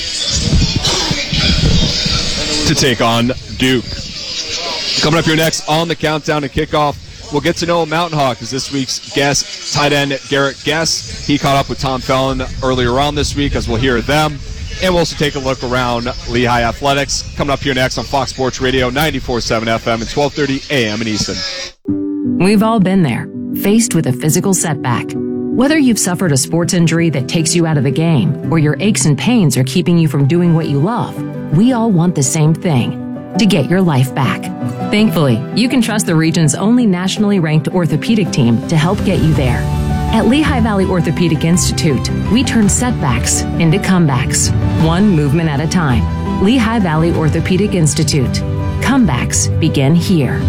[SPEAKER 12] to take on Duke. Coming up here next on the countdown to kickoff, we'll get to know a Mountain Hawk as this week's guest, tight end Garrett Guess. He caught up with Tom Fallon earlier on this week, as we'll hear them. And we'll also take a look around Lehigh Athletics. Coming up here next on Fox Sports Radio, ninety-four point seven F M and twelve thirty A M in Easton.
[SPEAKER 17] We've all been there, faced with a physical setback. Whether you've suffered a sports injury that takes you out of the game, or your aches and pains are keeping you from doing what you love, we all want the same thing: to get your life back. Thankfully, you can trust the region's only nationally ranked orthopedic team to help get you there. At Lehigh Valley Orthopedic Institute, we turn setbacks into comebacks, one movement at a time. Lehigh Valley Orthopedic Institute. Comebacks begin here.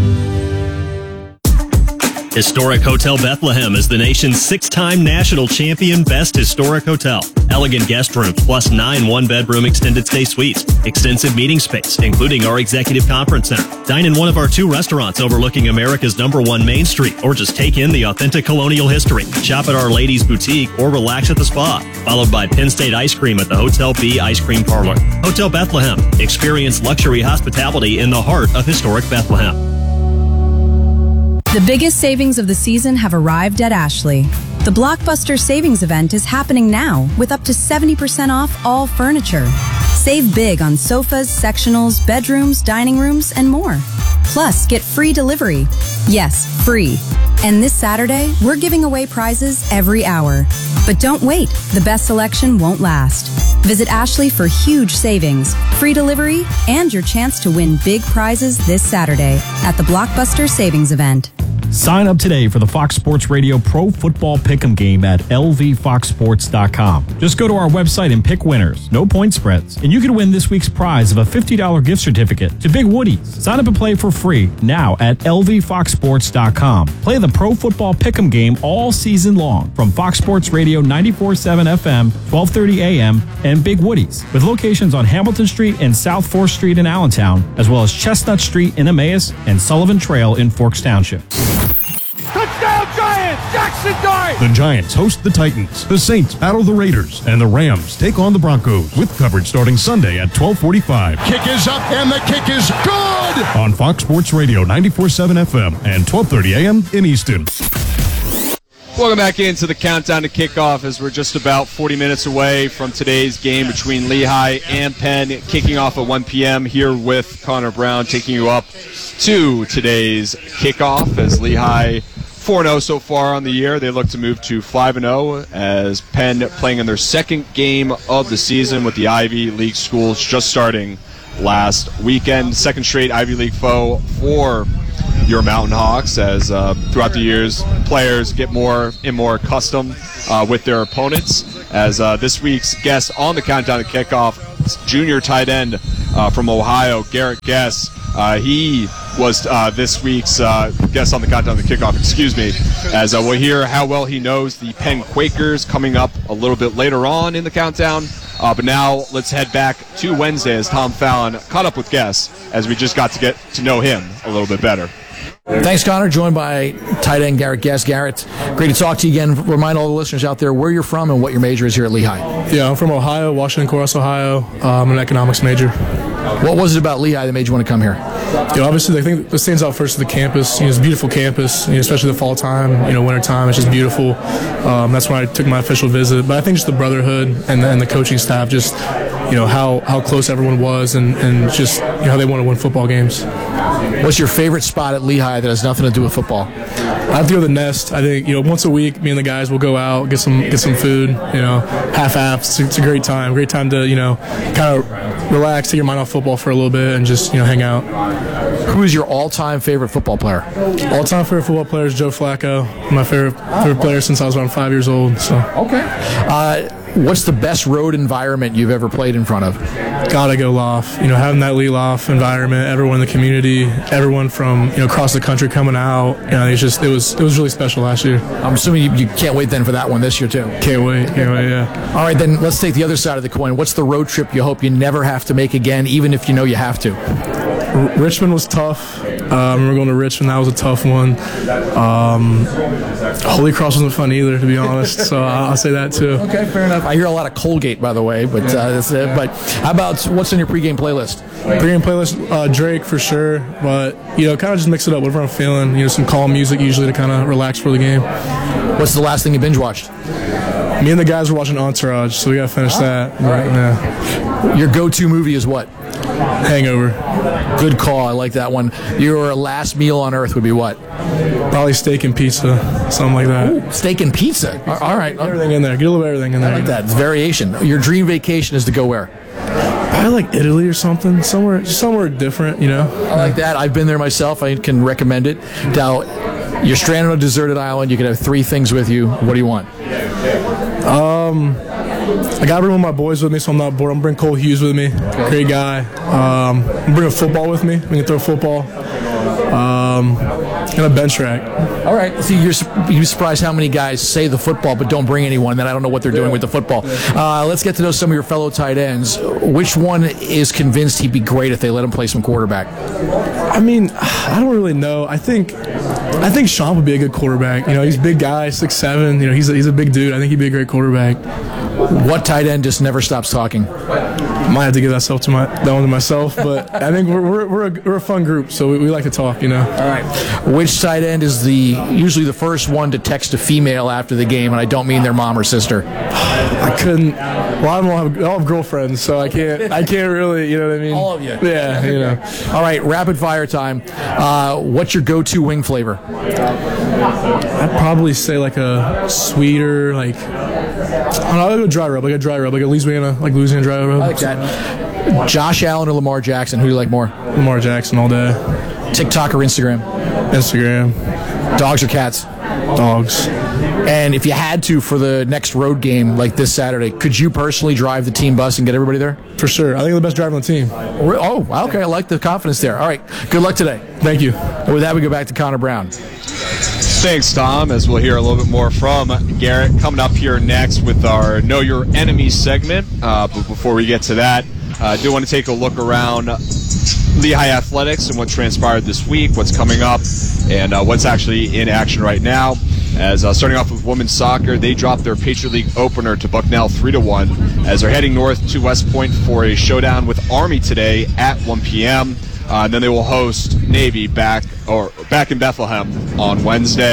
[SPEAKER 5] Historic Hotel Bethlehem is the nation's six-time national champion Best Historic Hotel. Elegant guest rooms plus nine one-bedroom extended stay suites. Extensive meeting space, including our executive conference center. Dine in one of our two restaurants overlooking America's number one Main Street, or just take in the authentic colonial history. Shop at Our Ladies Boutique or relax at the spa. Followed by Penn State Ice Cream at the Hotel B Ice Cream Parlor. Hotel Bethlehem. Experience luxury hospitality in the heart of historic Bethlehem.
[SPEAKER 13] The biggest savings of the season have arrived at Ashley. The Blockbuster Savings Event is happening now with up to seventy percent off all furniture. Save big on sofas, sectionals, bedrooms, dining rooms, and more. Plus, get free delivery. Yes, free. And this Saturday, we're giving away prizes every hour. But don't wait, the best selection won't last. Visit Ashley for huge savings, free delivery, and your chance to win big prizes this Saturday at the Blockbuster Savings Event.
[SPEAKER 7] Sign up today for the Fox Sports Radio Pro Football Pick'em game at L V fox sports dot com. Just go to our website and pick winners, no point spreads, and you can win this week's prize of a fifty dollars gift certificate to Big Woody's. Sign up and play for free now at L V fox sports dot com. Play the Pro Football Pick'em game all season long from Fox Sports Radio ninety-four point seven F M, twelve thirty A M, and Big Woody's, with locations on Hamilton Street and South fourth Street in Allentown, as well as Chestnut Street in Emmaus and Sullivan Trail in Forks Township.
[SPEAKER 20] Touchdown Giants! Jackson Dart!
[SPEAKER 22] The Giants host the Titans, the Saints battle the Raiders, and the Rams take on the Broncos, with coverage starting Sunday at twelve forty-five.
[SPEAKER 20] Kick is up and the kick is good!
[SPEAKER 22] On Fox Sports Radio ninety-four point seven F M and twelve thirty A M in Easton.
[SPEAKER 12] Welcome back into the countdown to kickoff as we're just about forty minutes away from today's game between Lehigh and Penn, kicking off at one p.m. here with Connor Brown, taking you up to today's kickoff as Lehigh four and oh so far on the year. They look to move to five and oh as Penn playing in their second game of the season with the Ivy League schools just starting last weekend. Second straight Ivy League foe for your Mountain Hawks as uh, throughout the years players get more and more accustomed uh, with their opponents. As uh, this week's guest on the countdown to kickoff, junior tight end uh, from Ohio, Garrett Guess. Uh, he was uh, this week's uh, guest on the countdown to kickoff, excuse me, as uh, we'll hear how well he knows the Penn Quakers coming up a little bit later on in the countdown. Uh, but now let's head back to Wednesday as Tom Fallon caught up with Guess as we just got to get to know him a little bit better.
[SPEAKER 11] Thanks, Connor. Joined by tight end Garrett Guess. Garrett, great to talk to you again. Remind all the listeners out there where you're from and what your major is here at Lehigh.
[SPEAKER 4] Yeah, I'm from Ohio, Washington Cross, Ohio. Uh, I'm an economics major.
[SPEAKER 11] What was it about Lehigh that made you want to come here?
[SPEAKER 4] You know, obviously, I think what stands out first is the campus. You know, it's a beautiful campus, you know, especially the fall time, you know, winter time. It's just beautiful. Um, that's when I took my official visit. But I think just the brotherhood and the, and the coaching staff, just, you know, how, how close everyone was and, and just, you know, how they want to win football games.
[SPEAKER 11] What's your favorite spot at Lehigh that has nothing to do with football?
[SPEAKER 4] I have to go to the Nest. I think, you know, once a week, me and the guys will go out, get some get some food, you know, half-half. It's, it's a great time. Great time to, you know, kind of relax, take your mind off football for a little bit and just, you know, hang out.
[SPEAKER 11] Who is your all-time favorite football player?
[SPEAKER 4] All-time favorite football player is Joe Flacco. My favorite favorite player since I was around five years old. So
[SPEAKER 11] okay. Uh, what's the best road environment you've ever played in front of?
[SPEAKER 4] Gotta go Loft. You know, having that Lee Loft environment, everyone in the community, everyone from, you know, across the country coming out. You know, it's just it was it was really special last year.
[SPEAKER 11] I'm assuming you, you can't wait then for that one this year too.
[SPEAKER 4] Can't wait. Can't wait. Yeah.
[SPEAKER 11] All right, then let's take the other side of the coin. What's the road trip you hope you never have to make again, even if you know you have to?
[SPEAKER 4] R- Richmond was tough. Uh, I remember going to Richmond. That was a tough one. Um, Holy Cross wasn't fun either, to be honest. So I'll say that too.
[SPEAKER 11] Okay, fair enough. I hear a lot of Colgate, by the way, but uh, that's it. But how about what's on your pregame playlist?
[SPEAKER 4] Pregame playlist, uh, Drake for sure. But you know, kind of just mix it up. Whatever I'm feeling. You know, some calm music usually to kind of relax for the game.
[SPEAKER 11] What's the last thing you binge watched?
[SPEAKER 4] Me and the guys were watching Entourage, so we gotta finish oh, that.
[SPEAKER 11] All right.
[SPEAKER 4] Yeah.
[SPEAKER 11] Your go-to movie is what?
[SPEAKER 4] Hangover.
[SPEAKER 11] Good call. I like that one. Your last meal on earth would be what?
[SPEAKER 4] Probably steak and pizza, something like that.
[SPEAKER 11] Ooh, steak and pizza. All right.
[SPEAKER 4] Everything in there. Get a little bit of everything in there.
[SPEAKER 11] I like that. It's variation. Your dream vacation is to go where?
[SPEAKER 4] Probably like Italy or something. Somewhere, somewhere different. You know.
[SPEAKER 11] I like that. I've been there myself. I can recommend it. Now, you're stranded on a deserted island. You can have three things with you. What do you want?
[SPEAKER 4] Um, I got to bring one of my boys with me, so I'm not bored. I'm going to bring Cole Hughes with me. Okay. Great guy. Um, I'm bring a football with me. We can throw football. Um, and a bench rack.
[SPEAKER 11] All right. See, you're, you're surprised how many guys say the football but don't bring anyone. Then I don't know what they're doing with the football. Uh, let's get to know some of your fellow tight ends. Which one is convinced he'd be great if they let him play some quarterback?
[SPEAKER 4] I mean, I don't really know. I think I think Sean would be a good quarterback. You know, he's a big guy, six seven. You know, he's a, he's a big dude. I think he'd be a great quarterback.
[SPEAKER 11] What tight end just never stops talking?
[SPEAKER 4] Might have to give that self to my that one to myself, but I think we're we're we're a, we're a fun group, so we, we like to talk. You know.
[SPEAKER 11] All right. Which tight end is the usually the first one to text a female after the game, and I don't mean their mom or sister?
[SPEAKER 4] I couldn't. Well, I don't have, I don't have girlfriends, so I can't. I can't really. You know what I mean?
[SPEAKER 11] All of you.
[SPEAKER 4] Yeah. You know.
[SPEAKER 11] All right. Rapid fire time. Uh, what's your go-to wing flavor?
[SPEAKER 4] I'd probably say like a sweeter, like I don't know, I'll go dry rub, like a dry rub, like a Louisiana, like Louisiana dry rub.
[SPEAKER 11] I like that. Josh Allen or Lamar Jackson? Who do you like more?
[SPEAKER 4] Lamar Jackson all day.
[SPEAKER 11] TikTok or Instagram?
[SPEAKER 4] Instagram.
[SPEAKER 11] Dogs or cats?
[SPEAKER 4] Dogs.
[SPEAKER 11] And if you had to for the next road game, like this Saturday, could you personally drive the team bus and get everybody there?
[SPEAKER 4] For sure. I think I'm the best driver on the team.
[SPEAKER 11] Oh, okay. I like the confidence there. All right. Good luck today.
[SPEAKER 4] Thank you.
[SPEAKER 11] And with that, we go back to Connor Brown.
[SPEAKER 12] Thanks, Tom, as we'll hear a little bit more from Garrett coming up here next with our Know Your Enemy segment. Uh, but before we get to that, I uh, do want to take a look around Lehigh Athletics and what transpired this week, what's coming up, and uh, what's actually in action right now. As uh, starting off with women's soccer, they dropped their Patriot League opener to Bucknell three to one as they're heading north to West Point for a showdown with Army today at one p.m. Uh, and then they will host Navy back or back in Bethlehem on Wednesday.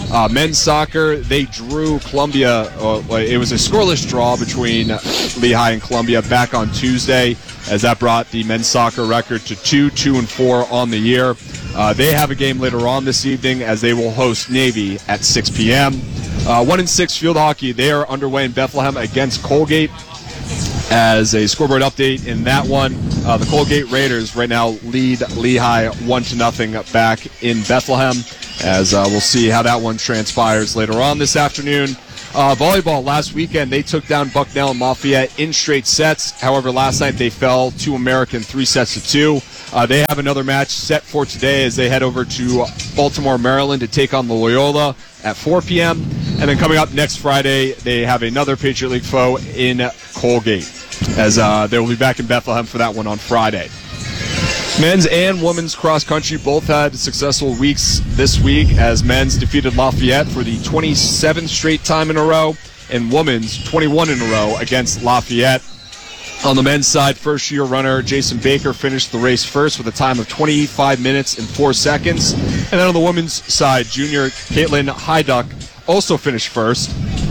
[SPEAKER 12] Uh, men's soccer, they drew Columbia. Uh, it was a scoreless draw between Lehigh and Columbia back on Tuesday, as that brought the men's soccer record to two, two, and four on the year. Uh, they have a game later on this evening as they will host Navy at six p.m. Uh, one and six field hockey, they are underway in Bethlehem against Colgate. As a scoreboard update in that one, uh, the Colgate Raiders right now lead Lehigh one to nothing back in Bethlehem. As uh, we'll see how that one transpires later on this afternoon. Uh, volleyball last weekend, they took down Bucknell and Lafayette in straight sets. However, last night they fell to American three sets to two. Uh, they have another match set for today as they head over to Baltimore, Maryland to take on the Loyola at four p.m. And then coming up next Friday, they have another Patriot League foe in Colgate, as uh, they will be back in Bethlehem for that one on Friday. Men's and women's cross country both had successful weeks this week, as men's defeated Lafayette for the twenty-seventh straight time in a row, and women's twenty-one in a row against Lafayette. On the men's side, first-year runner Jason Baker finished the race first with a time of twenty-five minutes and four seconds. And then on the women's side, junior Caitlin Hyduck also finished first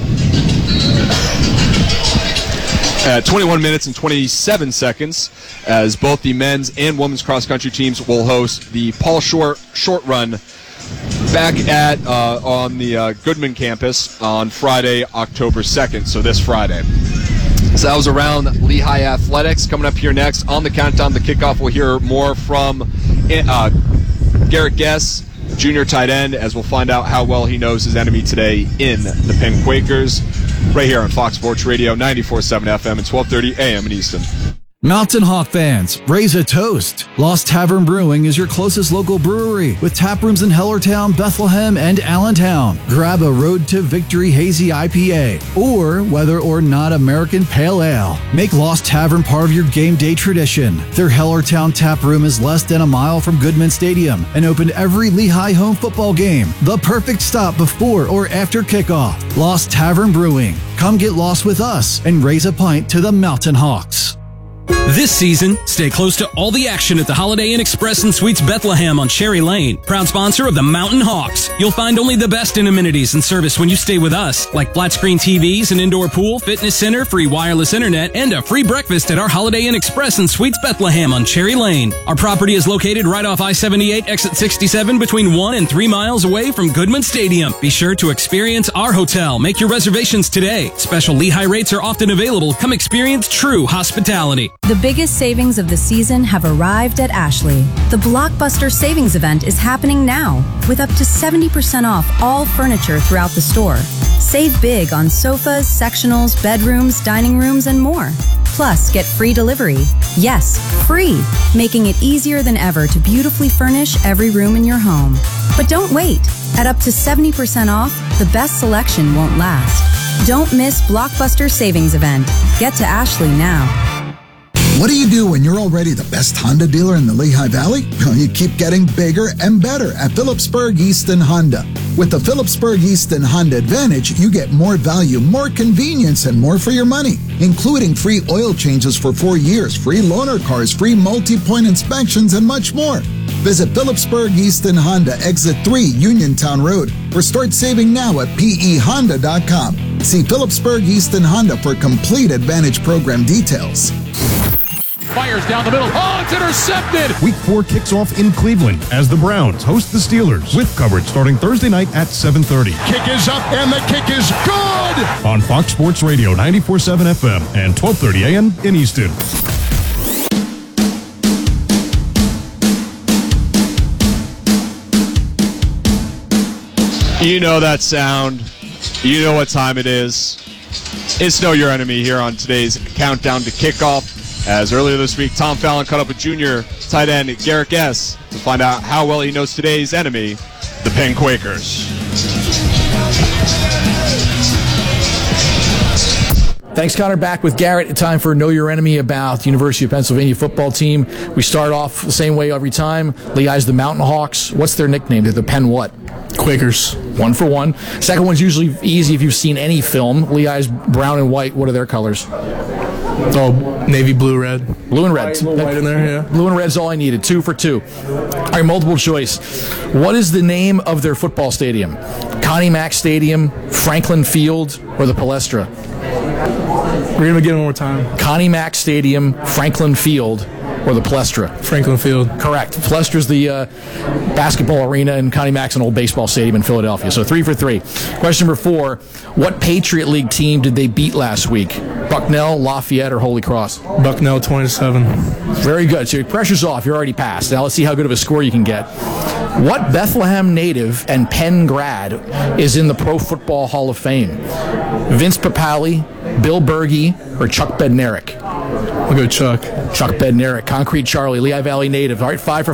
[SPEAKER 12] at twenty-one minutes and twenty-seven seconds, as both the men's and women's cross-country teams will host the Paul Short short run back at uh, on the uh, Goodman campus on Friday, October second, so this Friday. So that was around Lehigh Athletics. Coming up here next on the Countdown to Kickoff, we'll hear more from uh, Garrett Guess, junior tight end, as we'll find out how well he knows his enemy today in the Penn Quakers, right here on Fox Sports Radio, ninety-four point seven F M and twelve thirty A M in Easton.
[SPEAKER 3] Mountain Hawk fans, raise a toast. Lost Tavern Brewing is your closest local brewery with tap rooms in Hellertown, Bethlehem, and Allentown. Grab a Road to Victory Hazy I P A or whether or not American Pale Ale. Make Lost Tavern part of your game day tradition. Their Hellertown tap room is less than a mile from Goodman Stadium and open every Lehigh home football game. The perfect stop before or after kickoff. Lost Tavern Brewing. Come get lost with us and raise a pint to the Mountain Hawks.
[SPEAKER 8] This season, stay close to all the action at the Holiday Inn Express and Suites Bethlehem on Cherry Lane, proud sponsor of the Mountain Hawks. You'll find only the best in amenities and service when you stay with us, like flat-screen T Vs, an indoor pool, fitness center, free wireless internet, and a free breakfast at our Holiday Inn Express and Suites Bethlehem on Cherry Lane. Our property is located right off I seventy-eight, exit sixty-seven, between one and three miles away from Goodman Stadium. Be sure to experience our hotel. Make your reservations today. Special Lehigh rates are often available. Come experience true hospitality.
[SPEAKER 13] The biggest savings of the season have arrived at Ashley. The Blockbuster Savings Event is happening now, with up to seventy percent off all furniture throughout the store. Save big on sofas, sectionals, bedrooms, dining rooms, and more. Plus, get free delivery. Yes, free, making it easier than ever to beautifully furnish every room in your home. But don't wait. At up to seventy percent off, the best selection won't last. Don't miss Blockbuster Savings Event. Get to Ashley now.
[SPEAKER 14] What do you do when you're already the best Honda dealer in the Lehigh Valley? Well, you keep getting bigger and better at Phillipsburg Easton Honda. With the Phillipsburg Easton Honda Advantage, you get more value, more convenience, and more for your money, including free oil changes for four years, free loaner cars, free multi-point inspections, and much more. Visit Phillipsburg Easton Honda, Exit three, Uniontown Road, or start saving now at P E honda dot com. See Phillipsburg Easton Honda for complete Advantage program details.
[SPEAKER 20] Fires down the middle. Oh, it's intercepted!
[SPEAKER 22] Week four kicks off in Cleveland as the Browns host the Steelers, with coverage starting Thursday night at seven thirty.
[SPEAKER 20] Kick is up, and the kick is good!
[SPEAKER 22] On Fox Sports Radio ninety-four point seven F M and twelve thirty A M in Easton.
[SPEAKER 12] You know that sound. You know what time it is. It's Know Your Enemy here on today's Countdown to Kickoff. As earlier this week, Tom Fallon caught up with junior tight end Garrett Guess to find out how well he knows today's enemy, the Penn Quakers.
[SPEAKER 11] Thanks, Connor. Back with Garrett. Time for Know Your Enemy about the University of Pennsylvania football team. We start off the same way every time. Lehigh's the Mountain Hawks. What's their nickname? They're the Penn what?
[SPEAKER 4] Quakers.
[SPEAKER 11] One for one. Second one's usually easy if you've seen any film. Lehigh's brown and white. What are their colors?
[SPEAKER 4] Oh, navy, blue, red.
[SPEAKER 11] Blue and red.
[SPEAKER 4] White, little white in there, yeah.
[SPEAKER 11] Blue and red's all I needed. Two for two. All right, multiple choice. What is the name of their football stadium? Connie Mack Stadium, Franklin Field, or the Palestra?
[SPEAKER 4] We're going to get it one more time.
[SPEAKER 11] Connie Mack Stadium, Franklin Field, or the Palestra?
[SPEAKER 4] Franklin Field.
[SPEAKER 11] Correct. Palestra's the uh, basketball arena, and Connie Mack's an old baseball stadium in Philadelphia. So three for three. Question number four. What Patriot League team did they beat last week? Bucknell, Lafayette, or Holy Cross?
[SPEAKER 4] Bucknell, twenty to seven.
[SPEAKER 11] Very good. So your pressure's off. You're already passed. Now let's see how good of a score you can get. What Bethlehem native and Penn grad is in the Pro Football Hall of Fame? Vince Papale, Bill Berge, or Chuck Bednarik?
[SPEAKER 4] I'll go Chuck.
[SPEAKER 11] Chuck Bednarik. Concrete Charlie, Lehigh Valley native. All right, five for